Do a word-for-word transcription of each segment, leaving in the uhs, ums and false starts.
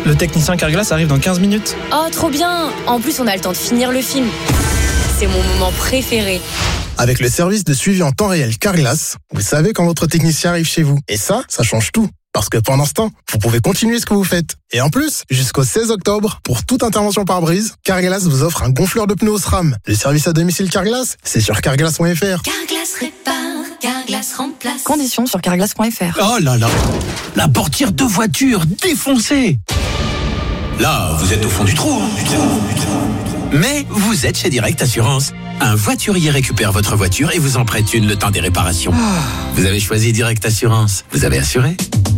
Le technicien Carglass arrive dans quinze minutes. Oh, trop bien! En plus, on a le temps de finir le film. C'est mon moment préféré. Avec le service de suivi en temps réel Carglass, vous savez quand votre technicien arrive chez vous. Et ça, ça change tout. Parce que pendant ce temps, vous pouvez continuer ce que vous faites. Et en plus, jusqu'au seize octobre, pour toute intervention par brise, Carglass vous offre un gonfleur de pneus au SRAM. Le service à domicile Carglass, c'est sur carglass point f r. Carglass répare, Carglass remplace. Conditions sur carglass point f r. Oh là là, la portière de voiture défoncée. Là, vous êtes au fond du trou, du trou, du trou. Mais vous êtes chez Direct Assurance. Un voiturier récupère votre voiture et vous en prête une le temps des réparations. Ah. Vous avez choisi Direct Assurance. Vous avez assuré.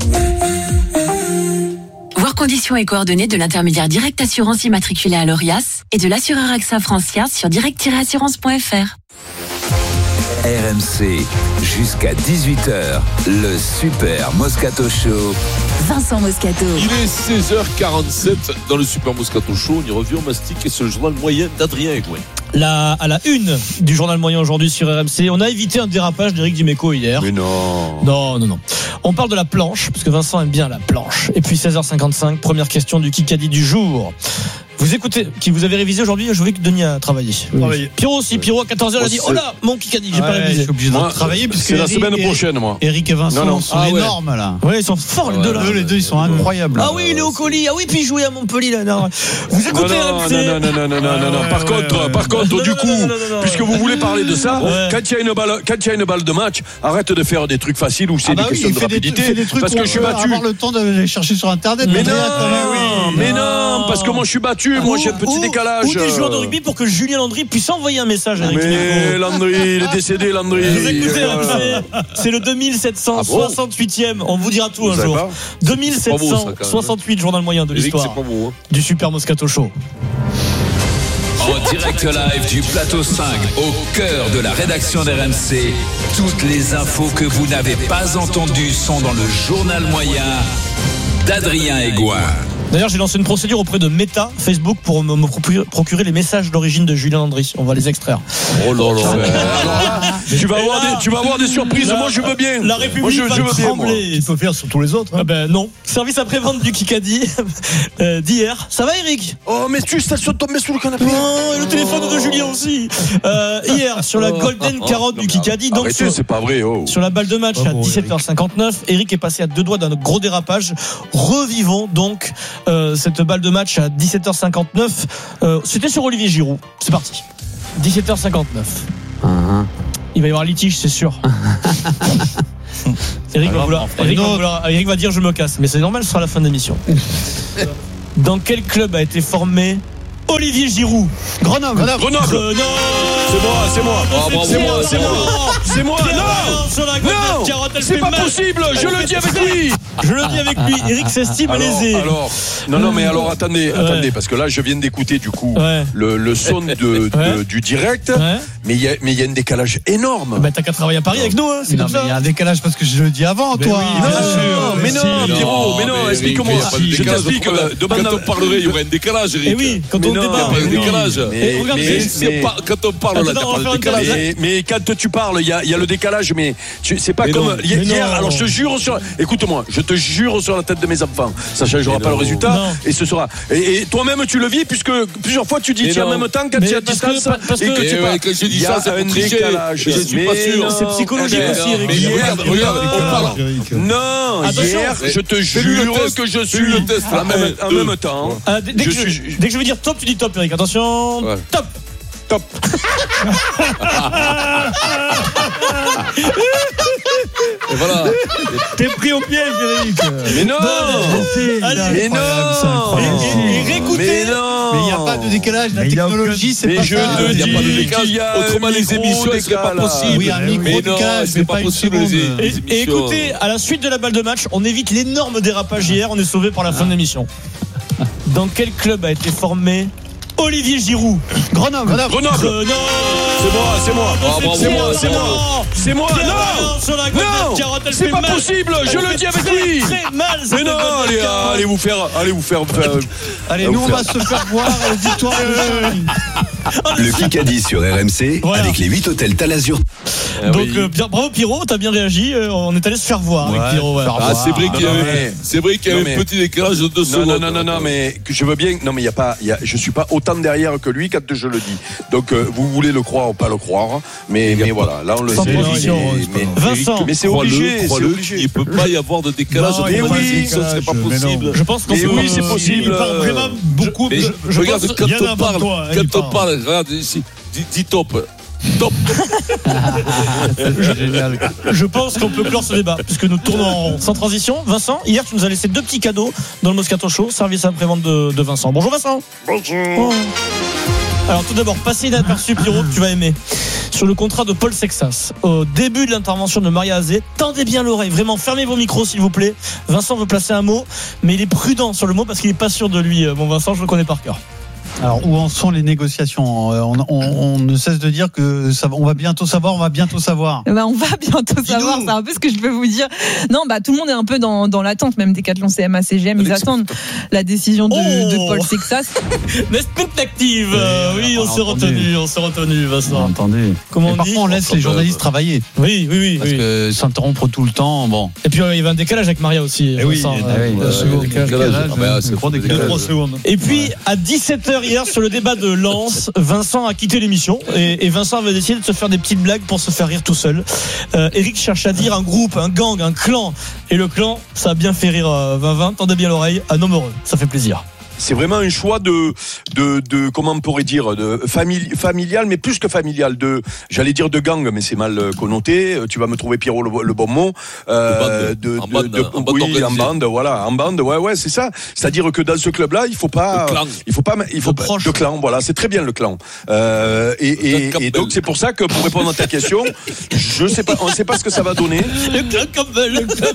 Voir conditions et coordonnées de l'intermédiaire Direct Assurance immatriculé à l'Orias et de l'assureur A X A Francia sur direct tiret assurance point f r. R M C, jusqu'à dix-huit heures, le Super Moscato Show. Vincent Moscato. Il est seize heures quarante-sept dans le Super Moscato Show. On y revient, on mastique et c'est le journal moyen d'Adrien Egouin. La, à la une du journal moyen aujourd'hui sur R M C, on a évité un dérapage d'Éric Dimeco hier. Mais non. Non, non, non. On parle de la planche, parce que Vincent aime bien la planche. Et puis seize heures cinquante-cinq, première question du Kikadi du jour. Vous écoutez, qui vous avez révisé aujourd'hui, je veux que Denis a travaillé. Oui. Pierrot aussi, Pierrot à quatorze heures a dit oh là, mon Kikadi, j'ai ouais, pas révisé. Je suis obligé de moi, travailler puisque c'est la Eric, semaine prochaine, moi. Eric et Vincent non, non. sont ah, énormes ouais. là. Ouais, ils sont forts les deux là. Eux, les deux, ils sont incroyables. Ah oui, Léo Colli, ah oui, puis il jouait à Montpellier là. Non. Vous écoutez non, R M C. non, non, non, non, non, non, non, non. Par ouais, contre, ouais, par ouais. contre, du coup, non, non, non, non, puisque vous voulez parler de ça, ouais. quand il y a une balle, quand il y a une balle de match, arrête de faire des trucs faciles où c'est ah bah des oui, questions de rapidité. Des, des parce que je suis battu. Avoir le temps de chercher sur internet. Mais non, mais non, parce que moi je suis battu, moi j'ai un petit décalage. Ou des joueurs de rugby pour que Julien Landry puisse envoyer un message à Eric Dimeco. Mais Landry, il est décédé, Landry. Vous écoutez, euh... c'est le deux mille sept cent soixante-huitième. On vous dira tout un jour. deux mille sept cent soixante-huit, journal moyen de l'histoire beau, hein. du Super Moscato Show. En direct live du plateau cinq, au cœur de la rédaction d'R M C, toutes les infos que vous n'avez pas entendues sont dans le journal moyen d'Adrien Egouin. D'ailleurs, j'ai lancé une procédure auprès de Meta, Facebook, pour me, me procurer les messages d'origine de Julien Landry. On va les extraire. Oh là là. tu, vas avoir des, tu vas avoir des surprises. La, moi, je veux bien. La République moi, je, va je veux trembler. Il faut faire sur tous les autres. Hein. Ah ben non. Service après-vente du Kikadi euh, d'hier. Ça va, Eric? Oh, mais tu ça se tombe sous le canapé. Non, et le téléphone de Julien aussi. Euh, hier, sur la Golden Carotte du Kikadi. Donc, arrêtez, sur, c'est pas vrai. Oh. Sur la balle de match oh, à bon, dix-sept heures cinquante-neuf, Eric est passé à deux doigts d'un gros dérapage. Revivons donc euh, cette balle de match à dix-sept heures cinquante-neuf. Euh, c'était sur Olivier Giroud. C'est parti. dix-sept heures cinquante-neuf. Uh-huh. Il va y avoir litige, c'est sûr. Eric, va vouloir, Eric, va vouloir, Eric va dire je me casse, mais c'est normal, ce sera la fin de l'émission. Dans quel club a été formé Olivier Giroud? Grenoble. Grenoble. Grenoble. C'est moi, c'est moi. Oh, bravo, c'est moi, c'est moi. C'est moi. Non, non, c'est pas possible. Je le dis avec lui. Je le dis avec lui. Eric s'estime lésé. Alors, non, non, mais alors attendez, ouais. attendez, parce que là, je viens d'écouter du coup ouais. le, le son de, de, ouais. du direct, ouais. mais il y a, mais il y a un décalage énorme. Bah t'as qu'à travailler à Paris avec nous, hein, c'est comme ça. Il y a un décalage parce que je le dis avant, mais toi. Oui, non, non, mais non, Pierrot, mais non, explique-moi. Je t'explique. Quand on parlerait, il y aurait un décalage, Eric. Et oui, quand on débat, il y a un décalage. Quand on parle, là, t'as pas de décalage. Mais quand tu parles, il y a le décalage, mais c'est pas comme hier. Alors je te jure sur, écoute-moi, je te jure sur la tête de mes enfants, ça changera pas le résultat non. et ce sera et, et toi-même tu le vis puisque plusieurs fois tu dis tiens en même temps quand tu es à distance que, parce que, et que tu ouais, quand je dis ça c'est un décalage je suis pas sûr c'est psychologique aussi Eric mais hier regarde on parle non hier je te jure que je suis en même temps dès que je vais dire top tu dis top Eric attention top top et voilà. T'es pris au piège, Eric. Mais non. Mais non. Et réécoutez. Mais non. Mais il n'y a pas de décalage. La technologie, c'est pas ça. Mais je te dis, il n'y a pas de décalage. Autrement, les émissions, elles seraient pas possibles. Oui, un micro décalage, c'est pas possible. Et écoutez, à la suite de la balle de match, on évite l'énorme dérapage hier. On est sauvé par la fin de l'émission. Dans quel club a été formé Olivier Giroud? Grenoble. Grenoble. Grenoble. Non. C'est moi, c'est moi. Oh, bravo, c'est moi, c'est moi. C'est moi. Non. Non. C'est pas possible. Je le dis avec lui. Très mal. Mais non, allez, allez vous faire, allez vous faire. Allez, nous on va se faire voir. Victoire. Le Kikadi sur R M C ouais. avec les huit hôtels Talazur. Donc euh, bien, bravo Pierrot, t'as bien réagi. Euh, on est allé se faire voir ouais, avec Pierrot. Ouais. Ah, c'est vrai qu'il y avait, c'est vrai qu'il y avait un petit décalage de deux secondes. Non, non, non, non, mais je veux bien. Non, mais il y a pas, il y a, je suis pas autant derrière que lui quand je le dis. Donc euh, vous voulez le croire ou pas le croire, mais mais voilà, là on le Sans sait. position, Mais, mais, Vincent, mais c'est obligé, c'est obligé. Il peut pas y avoir de décalage. Mais oui, ça serait pas possible. Je pense qu'on mais peut. Oui, c'est possible. Il parle vraiment beaucoup. Mais Je, je regarde, pense quand on parle, toi, quand on parle. parle, regarde ici, dis, dis top. Top. C'est génial. Je pense qu'on peut clore ce débat puisque nous tournons en rond. Sans transition, Vincent, hier tu nous as laissé deux petits cadeaux dans le Moscato Show, service après-vente de, de Vincent. Bonjour Vincent. Bonjour. Oh. Alors tout d'abord, passez inaperçu Pierrot, que tu vas aimer. Sur le contrat de Paul Sexas, au début de l'intervention de Maria Azé, tendez bien l'oreille, vraiment fermez vos micros s'il vous plaît. Vincent veut placer un mot, mais il est prudent sur le mot parce qu'il n'est pas sûr de lui. Mon Vincent, je le connais par cœur. Alors, où en sont les négociations ? on, on, on ne cesse de dire que ça, on va bientôt savoir, on va bientôt savoir. Bah, on va bientôt savoir, c'est un peu ce que je peux vous dire. Non, bah, tout le monde est un peu dans, dans l'attente, même Decathlon, C M A, C G M, ils attendent la décision de, oh de Paul Sexas. L'expectative, euh, oui, on s'est retenu, on s'est retenu, Vincent. Attendez. Comment on parfois, dit on laisse les journalistes travailler. Oui, oui, oui. Parce oui. que s'interrompre tout le temps, bon. Et puis, euh, il y avait un décalage avec Maria aussi. Et oui, Vincent, et euh, oui, euh, secondes, décalage. décalage, Ah bah, c'est gros décalage. deux, trois secondes. Et puis, à dix-sept heures hier, sur le débat de Lens, Vincent a quitté l'émission et, et Vincent avait décidé de se faire des petites blagues pour se faire rire tout seul. Euh, Eric cherche à dire un groupe, un gang, un clan. Et le clan, ça a bien fait rire euh, vingt vingt. Tendez bien l'oreille, un homme heureux. Ça fait plaisir. C'est vraiment un choix de, de, de, comment on pourrait dire, de famili, familial, mais plus que familial, de, j'allais dire de gang, mais c'est mal connoté. Tu vas me trouver Pierrot le, le bon mot. Euh, de, en bande, de, de, en bande oui, en bande, voilà, en bande, ouais, ouais, c'est ça. C'est-à-dire que dans ce club-là, il faut pas, il faut pas, il faut de pas, proche. de clan, voilà, c'est très bien le clan. Euh, et, et, et donc c'est pour ça que pour répondre à ta question, je sais pas, on sait pas ce que ça va donner. Le clan Campbell, le clan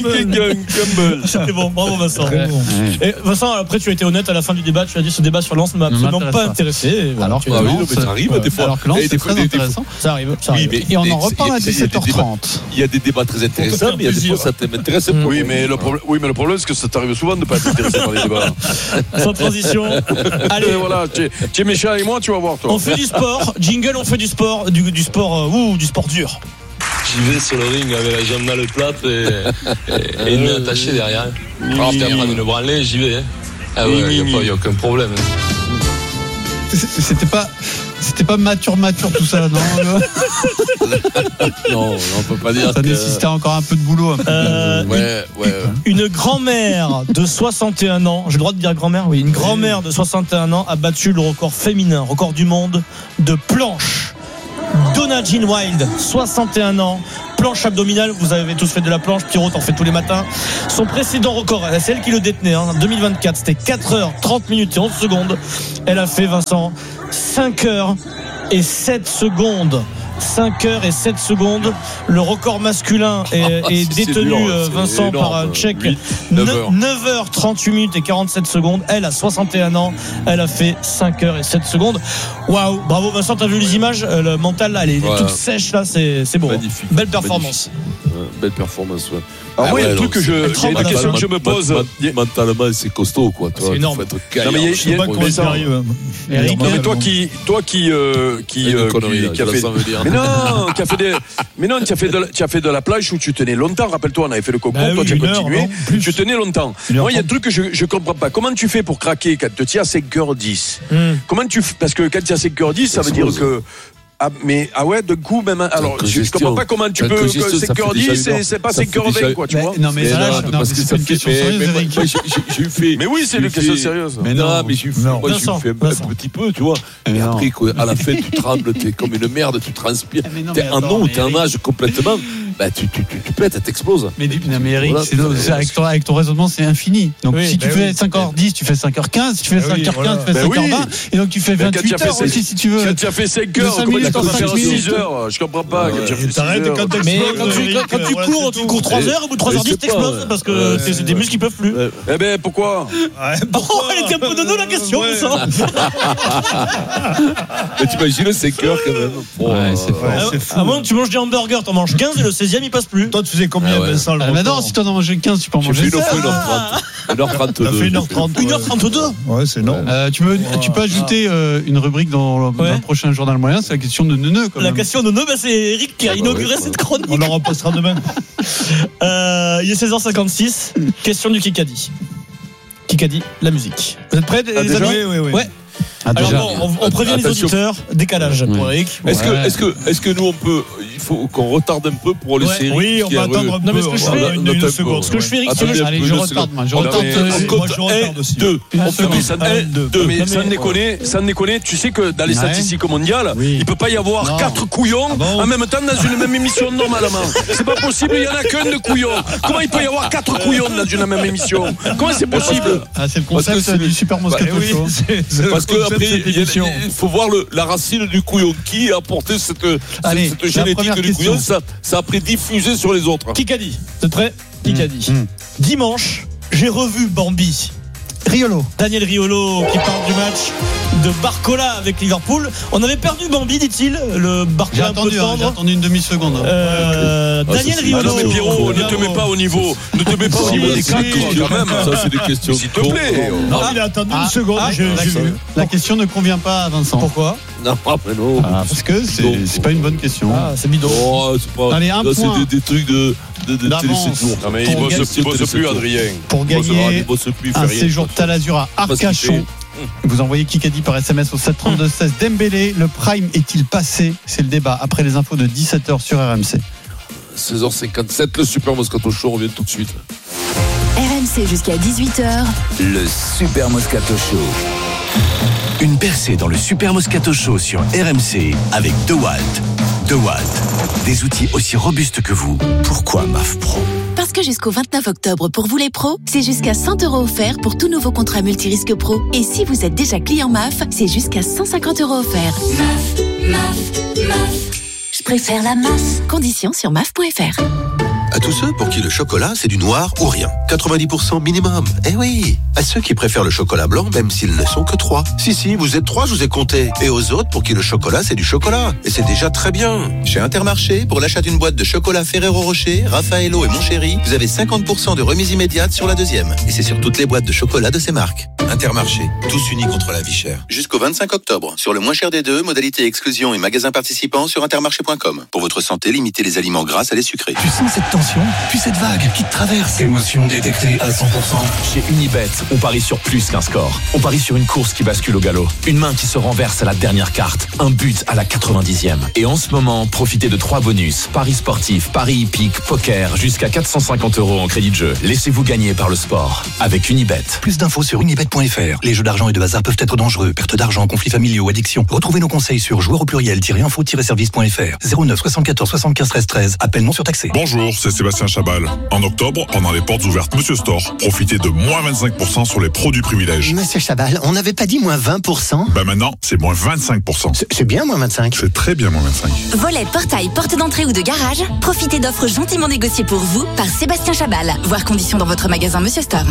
Campbell. C'était bon, bravo Vincent. Et Vincent, après tu as été honnête à la fin du débat. Tu as dit ce débat sur Lens ne m'a absolument pas intéressé. Voilà, alors que ah oui, Lens, ça arrive des fois. Alors que Lens, c'est très intéressant. Ça arrive. Ça oui, arrive. mais et on en mais reparle à il y a- dix-sept heures trente. Il y a des débats très intéressants, mais il y a des fois ça m'intéresse pas. Oui, mais le problème, oui, mais le problème, c'est que ça t'arrive souvent de ne pas être intéressé par les débats. Sans transition. Allez, Et voilà, tu es, tu es méchant avec moi, tu vas voir, toi. on fait du sport. Jingle, on fait du sport, du, du sport, euh, ouh, du sport dur. J'y vais sur le ring avec la jambe dans le plâtre et, et, et une main attachée derrière. Alors, c'était à prendre une branlée, j'y vais. Hein. Ah ouais, il n'y a, a aucun problème. C'était pas, c'était pas mature, mature tout ça, non? Non, on peut pas dire. Ça que... nécessitait encore un peu de boulot. Un peu Euh, de... Ouais, ouais. Une grand-mère de soixante et un ans, j'ai le droit de dire grand-mère, oui, une grand-mère de soixante et un ans a battu le record féminin, record du monde de planche. Donna Jean Wild, soixante et un ans, planche abdominale, vous avez tous fait de la planche, Pierrot t'en fait tous les matins. Son précédent record, c'est elle qui le détenait, hein, en deux mille vingt-quatre, c'était quatre heures, trente minutes et onze secondes. Elle a fait, Vincent, cinq heures et sept secondes. cinq heures et sept secondes. Le record masculin est, Ah, est c'est détenu, dur, euh, Vincent, énorme. par un Tchèque. huit, neuf heures. neuf heures trente-huit minutes et quarante-sept secondes. Elle a soixante et un ans. Elle a fait cinq heures et sept secondes. Waouh, bravo Vincent, t'as vu les images? Le mental là, elle est Voilà. toute sèche là, c'est, c'est beau. Magnifique. Belle performance. Magnifique. Ouais, belle performance, ouais. Alors, Ah moi, il y a ouais, un truc que non, je, c'est- il y a une Mentalement, question que je me pose. man- Mentalement, c'est costaud, quoi. C'est énorme. Faut être Non, mais il y a- il y a- caillant. mais ça- Eric, Non, mais toi qui, toi qui, euh, qui, Une euh, connerie, qui, là, qui a je fait, la sens venir. mais non, qui a fait des, mais non, tu as fait de, la- tu as fait de la plage où tu tenais longtemps. Rappelle-toi, on avait fait le concours, Bah toi oui, tu as une heure, continué, non Plus. tu tenais longtemps. Une heure Moi, il y a un trente. truc que je, je comprends pas. Comment tu fais pour craquer quand tu tiens à cinq heures dix? Hmm. Comment tu, f- parce que quand tu as cinq heures dix, ça veut dire que, ah, mais, ah ouais, de coup, même, alors, je, je comprends pas comment tu Quand peux, congestion, que ça fait cinq heures dix, déjà c'est, une heure. c'est pas Ça cinq heures fait déjà- vingt, quoi, tu Mais- vois. non, mais Mais ça, non, là, mais non, parce mais que c'est ça une fait- question mais- sérieuse, mais moi, Eric. moi, j'ai- j'ai- j'ai eu fait. Mais oui, c'est j'ai une question fait- sérieuse. Mais Non, non, mais j'ai non. moi, j'ai Vincent, fait un, Vincent. un petit peu, tu vois. Mais Et non. après, quoi, à la fin, tu trembles, t'es comme une merde, tu transpires. Mais non, T'es mais en attends, eau, mais t'es en Eric- nage complètement. Bah, tu, tu, tu, tu pètes, t'exploses. Mais, non, mais Eric, Voilà, c'est, c'est- c'est avec, ton, avec ton raisonnement, c'est infini. Donc Oui, si tu bah fais oui. cinq heures dix, tu fais cinq heures quinze. Si tu fais Bah oui, cinq heures quinze, voilà. tu fais Bah cinq heures vingt. oui. Et donc tu fais Mais quand tu vingt-huit as fait heures cinq- aussi, si tu veux. Quand tu as fait cinq De heures, cinq comment minutes tu en peux cinq faire minutes. six heures? Je comprends pas. Quand tu as fait six T'arrêtes heures. quand t'exploses. Mais quand tu, quand tu cours, tu cours trois heures, au bout de trois heures dix, je sais pas, t'exploses ouais. parce que Ouais. c'est c'est des muscles qui peuvent plus. Ouais. Eh ben, pourquoi? Oh, elle était un peu de nous la question, Ouais. Vincent. Mais t'imagines le cinq heures quand même. Oh, Ouais, c'est fort. euh, À moins que tu manges des hamburgers, t'en manges quinze et le seizième, il passe plus. Toi, tu faisais combien, Ah ouais. Vincent, le Ah, record? mais non, si t'en as mangé quinze, tu peux en J'ai manger fait une seize. fois une heure trente. une heure trente-deux. T'as fait une heure trente. une heure trente-deux. Ouais, c'est énorme. Euh, tu, peux, tu peux ajouter euh, une rubrique dans le, dans Ouais. le prochain journal moyen, c'est la question de neuneu. Quand La même. question de Neuneu, bah, c'est Eric qui a Ah bah inauguré oui, cette chronique. On en repassera demain. Euh, il est seize heures cinquante-six. Question du Kikadi. Kikadi, la musique. Vous êtes prêts, les Ah, déjà amis? Oui, oui, oui. Ouais. Ah, Alors déjà. bon, on, on prévient les Attention. auditeurs. Décalage pour Eric. Est-ce Ouais. que, est-ce que, est-ce que nous on peut, il faut qu'on retarde un peu pour les Ouais. séries. Oui, on va attendre un peu. Non, mais ce que je on va- fais, une, une seconde. Ce que je fais, Eric, Attendez, c'est le- Allez, une je seconde. retarde, moi. Je On retarde. met- euh, on moi, compte je retarde un, aussi. deux. Une On seconde. fait Ça, Un, eh, deux. deux, mais Non, sans mais- déconner, sans déconner, tu sais que dans les Ouais. statistiques mondiales, Oui. il peut pas y avoir Non. quatre couillons Ah bon en même temps dans une même émission normalement. C'est pas possible, il y en a qu'un de couillon. Comment il peut y avoir quatre couillons dans une même émission? Comment c'est possible? Ah, c'est le Parce que concept c'est du le- Super Moscato Bah, oui, Show. Parce que après, il y a- il faut voir le- la racine du couillon. Qui a apporté cette, Allez, cette la génétique première du question. couillon? Ça, ça a après diffusé sur les autres. Kikadi. Vous êtes prêts? Kikadi. Mmh. Dimanche, j'ai revu Bambi. Riolo. Daniel Riolo qui parle du match de Barcola avec Liverpool. On avait perdu Bambi, dit-il. Le J'ai Barcola un peu attendu, hein, j'ai tendre. attendu une demi-seconde. Euh, Ah, Daniel ça, c'est- Ah Riolo. non mais Pierrot, ne te mets pas au niveau. Ne te mets pas au Ça, niveau c'est des des quatre questions, quand même. Ça, c'est des questions. S'il te plaît. Non, il a attendu Ah, une seconde. ah, j'ai- j'ai d'accord. vu. La question ne convient pas à Vincent. Pourquoi? Non, mais non. Ah, parce que c'est Non. c'est pas une bonne question. Ah, c'est bidon. Oh, c'est pas. Allez, un là, c'est point. des, des trucs de, de, de télé D'avance. sept jours. Non mais Pour il bosse, gagner- il bosse plus Adrien. Pour Il bosse pas, gagner il bosse plus, il fait un rien. séjour Talazur à Parce qu'il Arcachon, fait- vous envoyez Kikadi par S M S au sept trente-deux seize. Dembélé, le prime est-il passé? C'est le débat après les infos de dix-sept heures sur R M C. seize heures cinquante-sept, le Super Moscato Show, on revient tout de suite. R M C jusqu'à dix-huit heures. Le Super Moscato Show. Une percée dans le Super Moscato Show sur R M C avec DeWalt. DeWalt, des outils aussi robustes que vous. Pourquoi M A F Pro? Parce que jusqu'au vingt-neuf octobre, pour vous les pros, c'est jusqu'à cent euros offerts pour tout nouveau contrat multirisque pro. Et si vous êtes déjà client M A F, c'est jusqu'à cent cinquante euros offerts. M A F, M A F, M A F. Je préfère la M A F. Conditions sur M A F point F R. À tous ceux pour qui le chocolat, c'est du noir ou rien. quatre-vingt-dix pour cent minimum. Eh oui. À ceux qui préfèrent le chocolat blanc, même s'ils ne sont que trois. Si, si, vous êtes trois, je vous ai compté. Et aux autres pour qui le chocolat, c'est du chocolat. Et c'est déjà très bien. Chez Intermarché, pour l'achat d'une boîte de chocolat Ferrero Rocher, Raffaello et Mon Chéri, vous avez cinquante pour cent de remise immédiate sur la deuxième. Et c'est sur toutes les boîtes de chocolat de ces marques. Intermarché, tous unis contre la vie chère. Jusqu'au vingt-cinq octobre. Sur le moins cher des deux, modalité exclusion et magasins participants sur intermarché point com. Pour votre santé, limitez les aliments gras à les sucrés. Tu sens cette tension, puis cette vague qui te traverse. Émotion détectée à cent pour cent. Chez Unibet, on parie sur plus qu'un score. On parie sur une course qui bascule au galop. Une main qui se renverse à la dernière carte. Un but à la quatre-vingt-dixième. Et en ce moment, profitez de trois bonus. Paris sportif, paris hippique, poker, jusqu'à quatre cent cinquante euros en crédit de jeu. Laissez-vous gagner par le sport. Avec Unibet. Plus d'infos sur unibet point F R. Les jeux d'argent et de hasard peuvent être dangereux. Perte d'argent, conflits familiaux, addiction. Retrouvez nos conseils sur joueurs au pluriel-info-service point F R. zéro neuf soixante-quatorze soixante-quinze treize treize. Appel non surtaxé. Bonjour, c'est Sébastien Chabal. En octobre, pendant les portes ouvertes Monsieur Store, profitez de moins vingt-cinq pour cent sur les produits privilèges. Monsieur Chabal, on n'avait pas dit moins vingt pour cent? Bah maintenant, c'est moins vingt-cinq pour cent. C'est bien moins vingt-cinq. C'est très bien moins vingt-cinq. Volet, portail, porte d'entrée ou de garage, profitez d'offres gentiment négociées pour vous par Sébastien Chabal. Voir conditions dans votre magasin Monsieur Store.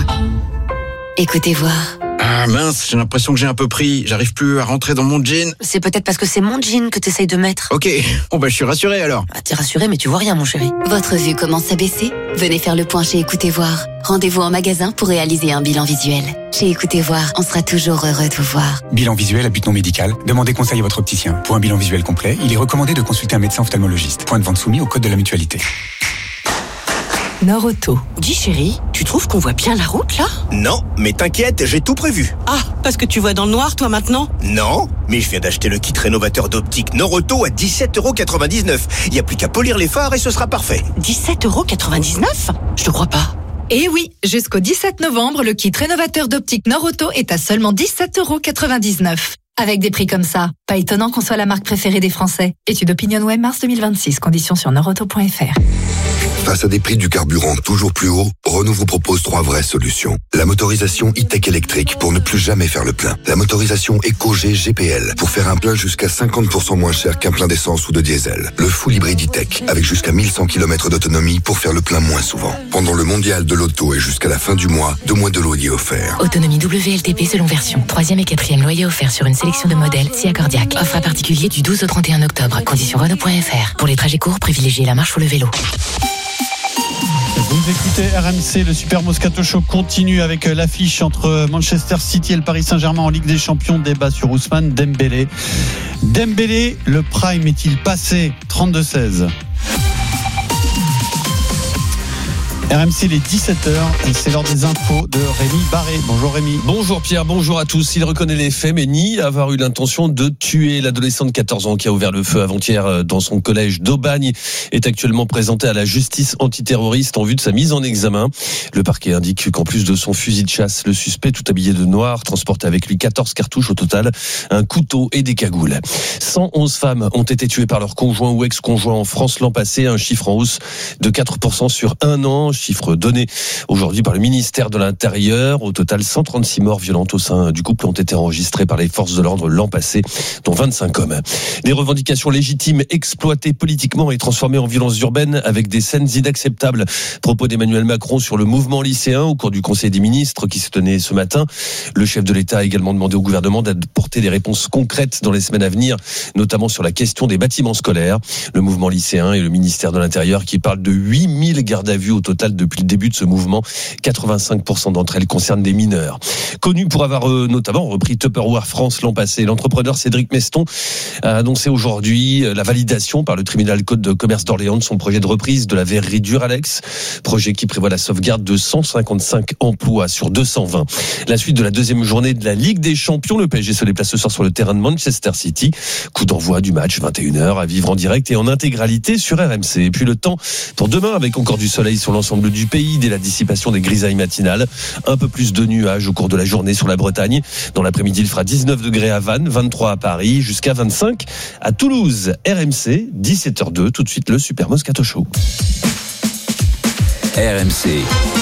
Écoutez voir. Ah mince, j'ai l'impression que j'ai un peu pris. J'arrive plus à rentrer dans mon jean. C'est peut-être parce que c'est mon jean que t'essayes de mettre. Ok, bon bah je suis rassuré alors. Ah, t'es rassuré, mais tu vois rien, mon chéri. Votre vue commence à baisser? Venez faire le point chez Écoutez Voir. Rendez-vous en magasin pour réaliser un bilan visuel. Chez Écoutez Voir, on sera toujours heureux de vous voir. Bilan visuel à but non médical. Demandez conseil à votre opticien. Pour un bilan visuel complet, il est recommandé de consulter un médecin ophtalmologiste. Point de vente soumis au code de la mutualité. Nord-Auto. Dis chérie, tu trouves qu'on voit bien la route là? Non, mais t'inquiète, j'ai tout prévu. Ah, parce que tu vois dans le noir toi maintenant? Non, mais je viens d'acheter le kit rénovateur d'optique Nord-Auto à dix-sept euros quatre-vingt-dix-neuf. Il n'y a plus qu'à polir les phares et ce sera parfait. dix-sept euros quatre-vingt-dix-neuf? Je te crois pas. Eh oui, jusqu'au dix-sept novembre, le kit rénovateur d'optique Nord-Auto est à seulement dix-sept euros quatre-vingt-dix-neuf. Avec des prix comme ça, pas étonnant qu'on soit la marque préférée des Français. Étude OpinionWay mars deux mille vingt-six, conditions sur nordauto point F R. Face à des prix du carburant toujours plus hauts, Renault vous propose trois vraies solutions. La motorisation e-tech électrique pour ne plus jamais faire le plein. La motorisation EcoG G P L pour faire un plein jusqu'à cinquante pour cent moins cher qu'un plein d'essence ou de diesel. Le full hybride e-tech avec jusqu'à mille cent kilomètres d'autonomie pour faire le plein moins souvent. Pendant le mondial de l'auto et jusqu'à la fin du mois, deux mois de loyer offert. Autonomie W L T P selon version. Troisième et quatrième loyer offert sur une sélection de modèles, si accordiable. Cadillac. Offre à particulier du douze au trente et un octobre. Conditions Renault point F R. Pour les trajets courts, privilégiez la marche ou le vélo. Vous écoutez R M C, le Super Moscato Show continue avec l'affiche entre Manchester City et le Paris Saint-Germain en Ligue des Champions. Débat sur Ousmane Dembélé. Dembélé, le prime est-il passé? Trente-deux seize. R M C, les dix-sept heures, c'est l'heure des infos de Rémi Barré. Bonjour Rémi. Bonjour Pierre, bonjour à tous. Il reconnaît les faits, mais nie avoir eu l'intention de tuer l'adolescent de quatorze ans qui a ouvert le feu avant-hier dans son collège d'Aubagne. Est actuellement présenté à la justice antiterroriste en vue de sa mise en examen. Le parquet indique qu'en plus de son fusil de chasse, le suspect, tout habillé de noir, transportait avec lui quatorze cartouches au total, un couteau et des cagoules. cent onze femmes ont été tuées par leur conjoint ou ex-conjoint en France l'an passé, un chiffre en hausse de quatre pour cent sur un an. Chiffre donné aujourd'hui par le ministère de l'Intérieur. Au total, cent trente-six morts violentes au sein du couple ont été enregistrées par les forces de l'ordre l'an passé, dont vingt-cinq hommes. Des revendications légitimes exploitées politiquement et transformées en violences urbaines avec des scènes inacceptables. Propos d'Emmanuel Macron sur le mouvement lycéen au cours du Conseil des ministres qui se tenait ce matin. Le chef de l'État a également demandé au gouvernement d'apporter des réponses concrètes dans les semaines à venir, notamment sur la question des bâtiments scolaires. Le mouvement lycéen et le ministère de l'Intérieur qui parlent de huit mille gardes à vue au total depuis le début de ce mouvement. quatre-vingt-cinq pour cent d'entre elles concernent des mineurs. Connu pour avoir euh, notamment repris Tupperware France l'an passé, l'entrepreneur Cédric Meston a annoncé aujourd'hui la validation par le tribunal code de commerce d'Orléans de son projet de reprise de la verrerie Duralex, projet qui prévoit la sauvegarde de cent cinquante-cinq emplois sur deux cent vingt. La suite de la deuxième journée de la Ligue des Champions, le P S G se déplace ce soir sur le terrain de Manchester City. Coup d'envoi du match, vingt et une heures, à vivre en direct et en intégralité sur R M C. Et puis le temps pour demain avec encore du soleil sur l'ensemble du pays dès la dissipation des grisailles matinales. Un peu plus de nuages au cours de la journée sur la Bretagne. Dans l'après-midi, il fera dix-neuf degrés à Vannes, vingt-trois à Paris, jusqu'à vingt-cinq à Toulouse. R M C, dix-sept heures deux, tout de suite le Super Moscato Show. R M C,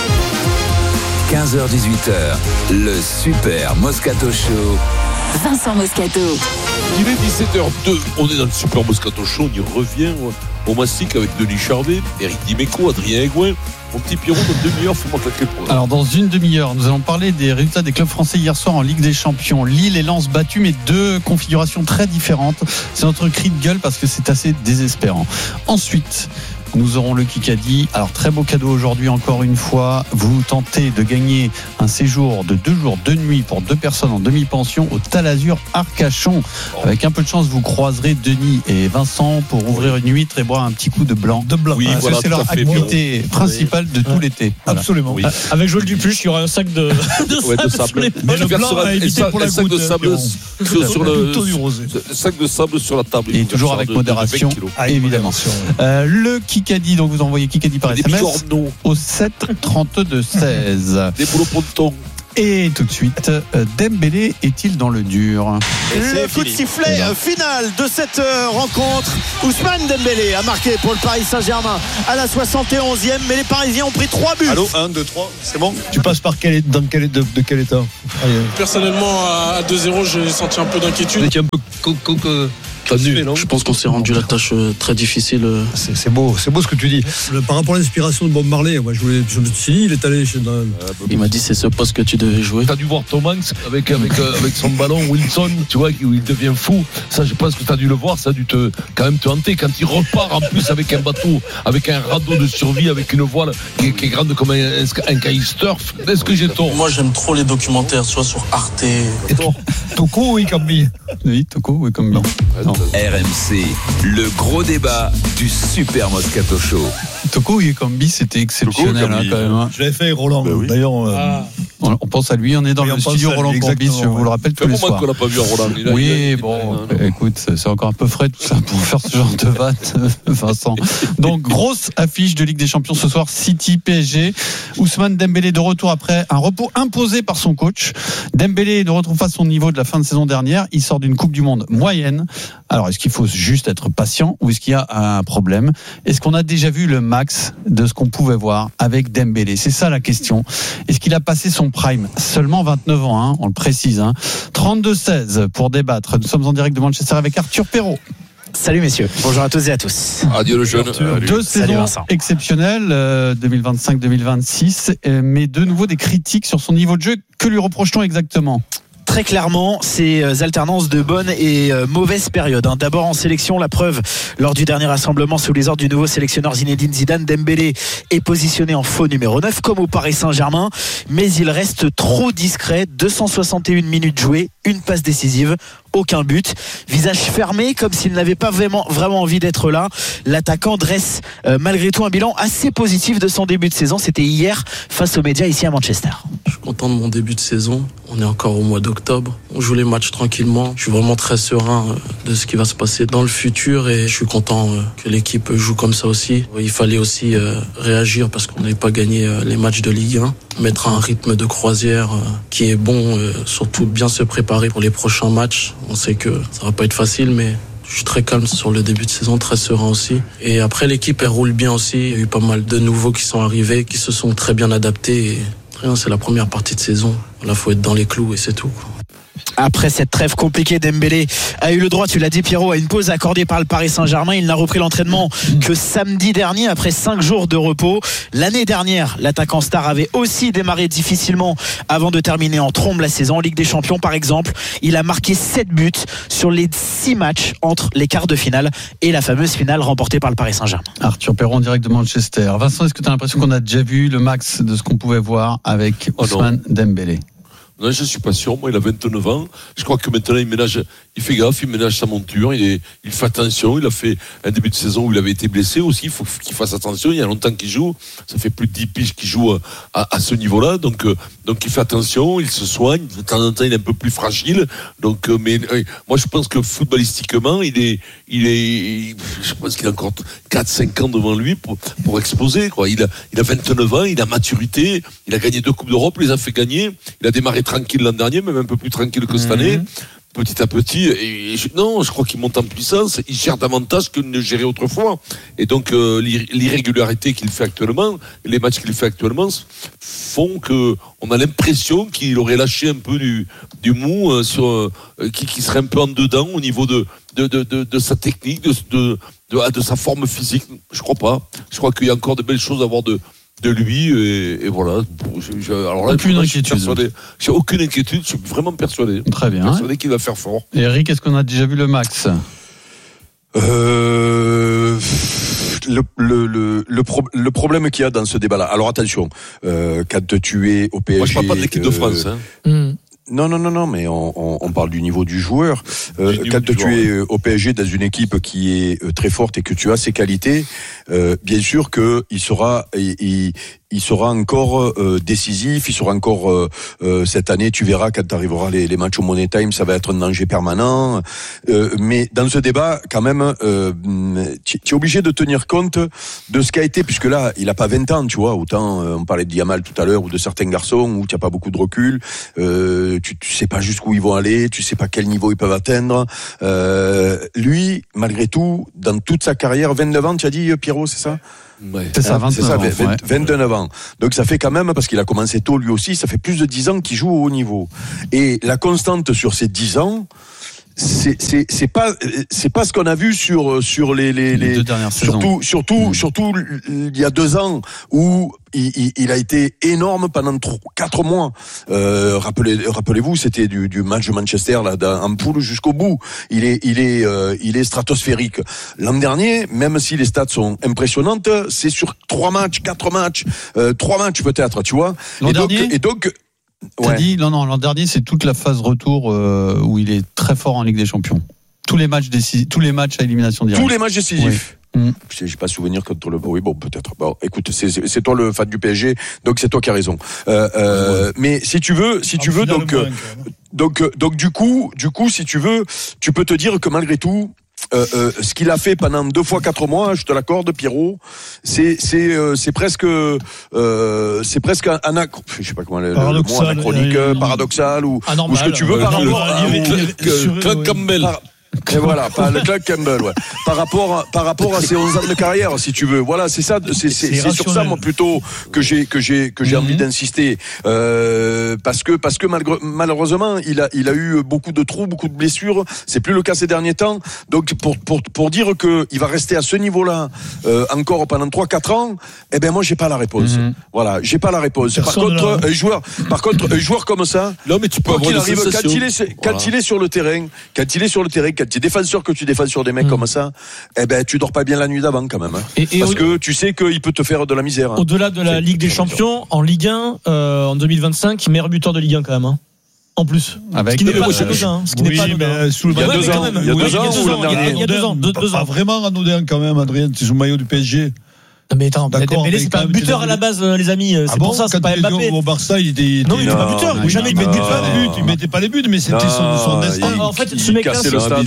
quinze heures dix-huit heures, le Super Moscato Show. Vincent Moscato. Il est dix-sept heures deux, on est dans le Super Moscato Show, on y revient au Mastic avec Denis Charvet, Eric Dimeco, Adrien Aigouin. Mon petit Pierrot, dans une demi-heure, faut m'attaquer le programme. Alors, dans une demi-heure, nous allons parler des résultats des clubs français hier soir en Ligue des Champions. Lille et Lens battus, mais deux configurations très différentes. C'est notre cri de gueule parce que c'est assez désespérant. Ensuite, nous aurons le Kikadi. Alors, très beau cadeau aujourd'hui, encore une fois. Vous tentez de gagner un séjour de deux jours, deux nuits pour deux personnes en demi-pension au Talazur Arcachon. Avec un peu de chance, vous croiserez Denis et Vincent pour ouvrir une huître et boire un petit coup de blanc. De blanc. Oui, ah, voilà, c'est leur activité bon. principale de tout l'été. Voilà. Absolument. Oui. Avec Joël Dupuche, il y aura un sac de, de ouais, sable. De sable. Mais le blanc à éviter pour la sac goutte. de sable sur, sur le sac de sable sur la table. Et toujours avec modération, évidemment. Euh, le Kikadi, donc vous envoyez Kikadi par S M S au sept trente-deux seize. Des boulots pontons. Et tout de suite, Dembélé est-il dans le dur? Le coup de sifflet final de cette rencontre. Ousmane Dembélé a marqué pour le Paris Saint-Germain à la soixante et onzième, mais les Parisiens ont pris trois buts. Allô, un, deux, trois, c'est bon? Tu passes par quel, dans quel, de, de quel état? Allez. Personnellement, à deux zéro, j'ai senti un peu d'inquiétude. Tu es un peu co- co- co- Je pense qu'on s'est rendu la tâche très difficile. C'est, c'est beau, c'est beau ce que tu dis. Le, par rapport à l'inspiration de Bob Marley, moi, je, voulais, je me suis dit, il est allé chez. Dans... Il m'a dit c'est ce poste que tu devais jouer. Tu as dû voir Tom Hanks avec, avec, avec son ballon Wilson, tu vois, où il devient fou. Ça, je pense que tu as dû le voir, ça a dû te, quand même te hanter. Quand il repart en plus avec un bateau, avec un radeau de survie, avec une voile qui est, qui est grande comme un, un kitesurf. Est-ce que j'ai tort? Moi, j'aime trop les documentaires, soit sur Arte. Et toi, Toko ou Ikambi? Oui, Toko ou Ikambi. R M C, le gros débat du Super Moscato Show. Toko Yekambi, c'était exceptionnel hein, quand même. Hein. Je l'avais fait Roland. Ben oui. D'ailleurs, euh... ah. on, on pense à lui. On est dans oui, le studio Roland Courbis. Je vous le rappelle tous les soirs. Qu'on l'a pas vu à Roland. Il a, oui, il a, il bon, il a, écoute, c'est encore un peu frais tout ça pour faire ce genre de vanne, Vincent. Donc grosse affiche de Ligue des Champions ce soir. City P S G. Ousmane Dembélé de retour après un repos imposé par son coach. Dembélé ne retrouve pas son niveau de la fin de saison dernière. Il sort d'une Coupe du Monde moyenne. Alors, est-ce qu'il faut juste être patient ou est-ce qu'il y a un problème? Est-ce qu'on a déjà vu le max de ce qu'on pouvait voir avec Dembélé? C'est ça la question. Est-ce qu'il a passé son prime? Seulement vingt-neuf ans, hein, on le précise. Hein. trente-deux seize pour débattre. Nous sommes en direct de Manchester avec Arthur Perrault. Salut messieurs, bonjour à tous et à tous. Adieu le jeune. Deux saisons exceptionnelles, euh, deux mille vingt-cinq deux mille vingt-six, euh, mais de nouveau des critiques sur son niveau de jeu. Que lui reproche-t-on exactement? très clairement ces alternances de bonnes et mauvaises périodes. D'abord en sélection, la preuve lors du dernier rassemblement sous les ordres du nouveau sélectionneur Zinedine Zidane, Dembélé est positionné en faux numéro neuf comme au Paris Saint-Germain, mais il reste trop discret. Deux cent soixante et une minutes jouées, une passe décisive, aucun but, visage fermé comme s'il n'avait pas vraiment, vraiment envie d'être là. L'attaquant dresse euh, malgré tout un bilan assez positif de son début de saison. C'était hier face aux médias ici à Manchester. Je suis content de mon début de saison. On est encore au mois d'octobre. On joue les matchs tranquillement. Je suis vraiment très serein de ce qui va se passer dans le futur et je suis content que l'équipe joue comme ça aussi. Il fallait aussi réagir parce qu'on n'avait pas gagné les matchs de Ligue un. Mettre un rythme de croisière qui est bon, surtout bien se préparer pour les prochains matchs. On sait que ça va pas être facile, mais je suis très calme sur le début de saison, très serein aussi. Et après, l'équipe, elle roule bien aussi. Il y a eu pas mal de nouveaux qui sont arrivés, qui se sont très bien adaptés. Et rien, c'est la première partie de saison. Là, faut être dans les clous et c'est tout, quoi. Après cette trêve compliquée, Dembélé a eu le droit, tu l'as dit Pierrot, à une pause accordée par le Paris Saint-Germain. Il n'a repris l'entraînement que samedi dernier après cinq jours de repos. L'année dernière, l'attaquant star avait aussi démarré difficilement avant de terminer en trombe la saison. En Ligue des Champions par exemple, il a marqué sept buts sur les six matchs entre les quarts de finale et la fameuse finale remportée par le Paris Saint-Germain. Arthur Perron en direct de Manchester. Vincent, est-ce que tu as l'impression qu'on a déjà vu le max de ce qu'on pouvait voir avec Ousmane oh Dembélé? Non, je suis pas sûr. Moi, il a vingt-neuf ans. Je crois que maintenant, il ménage, il fait gaffe, il ménage sa monture, il est, il fait attention. Il a fait un début de saison où il avait été blessé aussi. Il faut qu'il fasse attention. Il y a longtemps qu'il joue. Ça fait plus de dix piges qu'il joue à, à ce niveau-là. Donc, euh, donc, il fait attention, il se soigne. De temps en temps, il est un peu plus fragile. Donc, euh, mais, euh, moi, je pense que footballistiquement, il est, il est, je pense qu'il a encore quatre cinq ans devant lui pour, pour exploser, quoi. Il a, il a vingt-neuf ans, il a maturité. Il a gagné deux Coupes d'Europe, il les a fait gagner. Il a démarré tranquille l'an dernier, même un peu plus tranquille que cette mmh. année, petit à petit. Et je, non, je crois qu'il monte en puissance. Il gère davantage qu'il ne gérait autrefois. Et donc, euh, l'irrégularité qu'il fait actuellement, les matchs qu'il fait actuellement, font que on a l'impression qu'il aurait lâché un peu du, du mou, euh, sur, euh, qui, qui serait un peu en dedans au niveau de, de, de, de, de sa technique, de, de, de, de sa forme physique. Je crois pas. Je crois qu'il y a encore de belles choses à voir de. de lui et, et voilà. Je, je, alors là, aucune inquiétude. J'ai aucune inquiétude. Je suis vraiment persuadé. Très bien. Persuadé qu'il va faire fort. Et Eric, est-ce qu'on a déjà vu le max? Euh, le, le, le, le, pro, le problème qu'il y a dans ce débat-là. Alors attention, euh, quand tu es au P S G. Moi, je parle pas de l'équipe euh, de France. Hein. Mm. Non, non, non, non, mais on, on, on parle du niveau du joueur. Euh, du quand tu joueur, es ouais. au P S G dans une équipe qui est très forte et que tu as ses qualités, euh, bien sûr que il sera, il, il, il sera encore euh, décisif. Il sera encore euh, euh, cette année. Tu verras quand arrivera les, les matchs au Money Time, ça va être un danger permanent. Euh, mais dans ce débat, quand même, euh, tu es obligé de tenir compte de ce qu'a été, puisque là, il a pas vingt ans, tu vois. Autant euh, on parlait de Yamal tout à l'heure ou de certains garçons où tu as pas beaucoup de recul. Euh, Tu, tu sais pas jusqu'où ils vont aller, tu sais pas quel niveau ils peuvent atteindre. Euh, lui, malgré tout, dans toute sa carrière, vingt-neuf ans, tu as dit, Pierrot, c'est ça? Ouais. C'est ça, vingt-neuf c'est ça, ans, vingt, ouais. vingt-neuf ans. Donc ça fait quand même, parce qu'il a commencé tôt lui aussi, ça fait plus de dix ans qu'il joue au haut niveau. Et la constante sur ces dix ans, c'est c'est c'est pas c'est pas ce qu'on a vu sur sur les les, les, les deux dernières surtout saisons. surtout mmh. surtout il y a deux ans où il, il, il a été énorme pendant trois, quatre mois. Euh, rappelez rappelez-vous, c'était du, du match de Manchester là en poule jusqu'au bout. Il est il est euh, il est stratosphérique. L'an dernier, même si les stats sont impressionnantes, c'est sur trois matchs, quatre matchs, euh, trois matchs peut-être, tu vois. L'an et donc dernier et donc T'as ouais. dit, non, non, l'an dernier, c'est toute la phase retour euh, où il est très fort en Ligue des Champions. Tous les matchs décisifs, tous les matchs à élimination directe. Tous les matchs décisifs. Oui. Mmh. J'ai pas souvenir contre le. Oui, bon, peut-être. Bon, écoute, c'est, c'est toi le fan du P S G, donc c'est toi qui as raison. Euh, euh, ouais. Mais si tu veux, si en tu veux, donc, euh, donc, donc, du coup, du coup, si tu veux, tu peux te dire que malgré tout. Euh, euh, ce qu'il a fait pendant deux fois quatre mois, je te l'accorde, Pierrot, c'est c'est euh, c'est presque euh, c'est presque un, un je sais pas comment le, le mot anachronique, euh, paradoxal ou, ou ce que tu veux par rapport à Campbell. Et voilà, pas le Clark Campbell, ouais. Par rapport à, par rapport à ses onze ans de carrière, si tu veux. Voilà, c'est ça, c'est, c'est, c'est sur ça, moi, plutôt, que j'ai, que j'ai, que j'ai mm-hmm. envie d'insister. Euh, parce que, parce que malgré, malheureusement, il a, il a eu beaucoup de trous, beaucoup de blessures. C'est plus le cas ces derniers temps. Donc, pour, pour, pour dire que il va rester à ce niveau-là, euh, encore pendant trois quatre ans, eh ben, moi, j'ai pas la réponse. Mm-hmm. Voilà, j'ai pas la réponse. Personne par contre, un joueur, par contre, un joueur comme ça, non, mais tu peux avoir qu'il arrive, quand il est, quand voilà. il est sur le terrain, quand il est sur le terrain, quand tu es défenseur, que tu défends sur des mecs mmh. comme ça, eh ben tu dors pas bien la nuit d'avant quand même. Hein. Et, et Parce au... que tu sais qu'il peut te faire de la misère. Hein. Au-delà de la c'est Ligue des Champions, en Ligue un, euh, en deux mille vingt-cinq, meilleur buteur de Ligue un quand même. Hein. En plus. Avec ce qui n'est pas anodin. Ce qui n'est pas anodin. Il y a deux ans. Il y a deux ans. Il y a deux ans. Pas vraiment anodin quand même, Adrien. Tu joues maillot du P S G. Mais attends, Dembélé c'est pas un buteur à la base, les amis. C'est ah bon, pour ça, c'est pas Mbappé. Au Barça, il était. Non, il était pas buteur. Oui, jamais il mettait pas les buts. Il mettait pas les buts, mais c'était son, son destin. Ah, en fait, ce mec-là,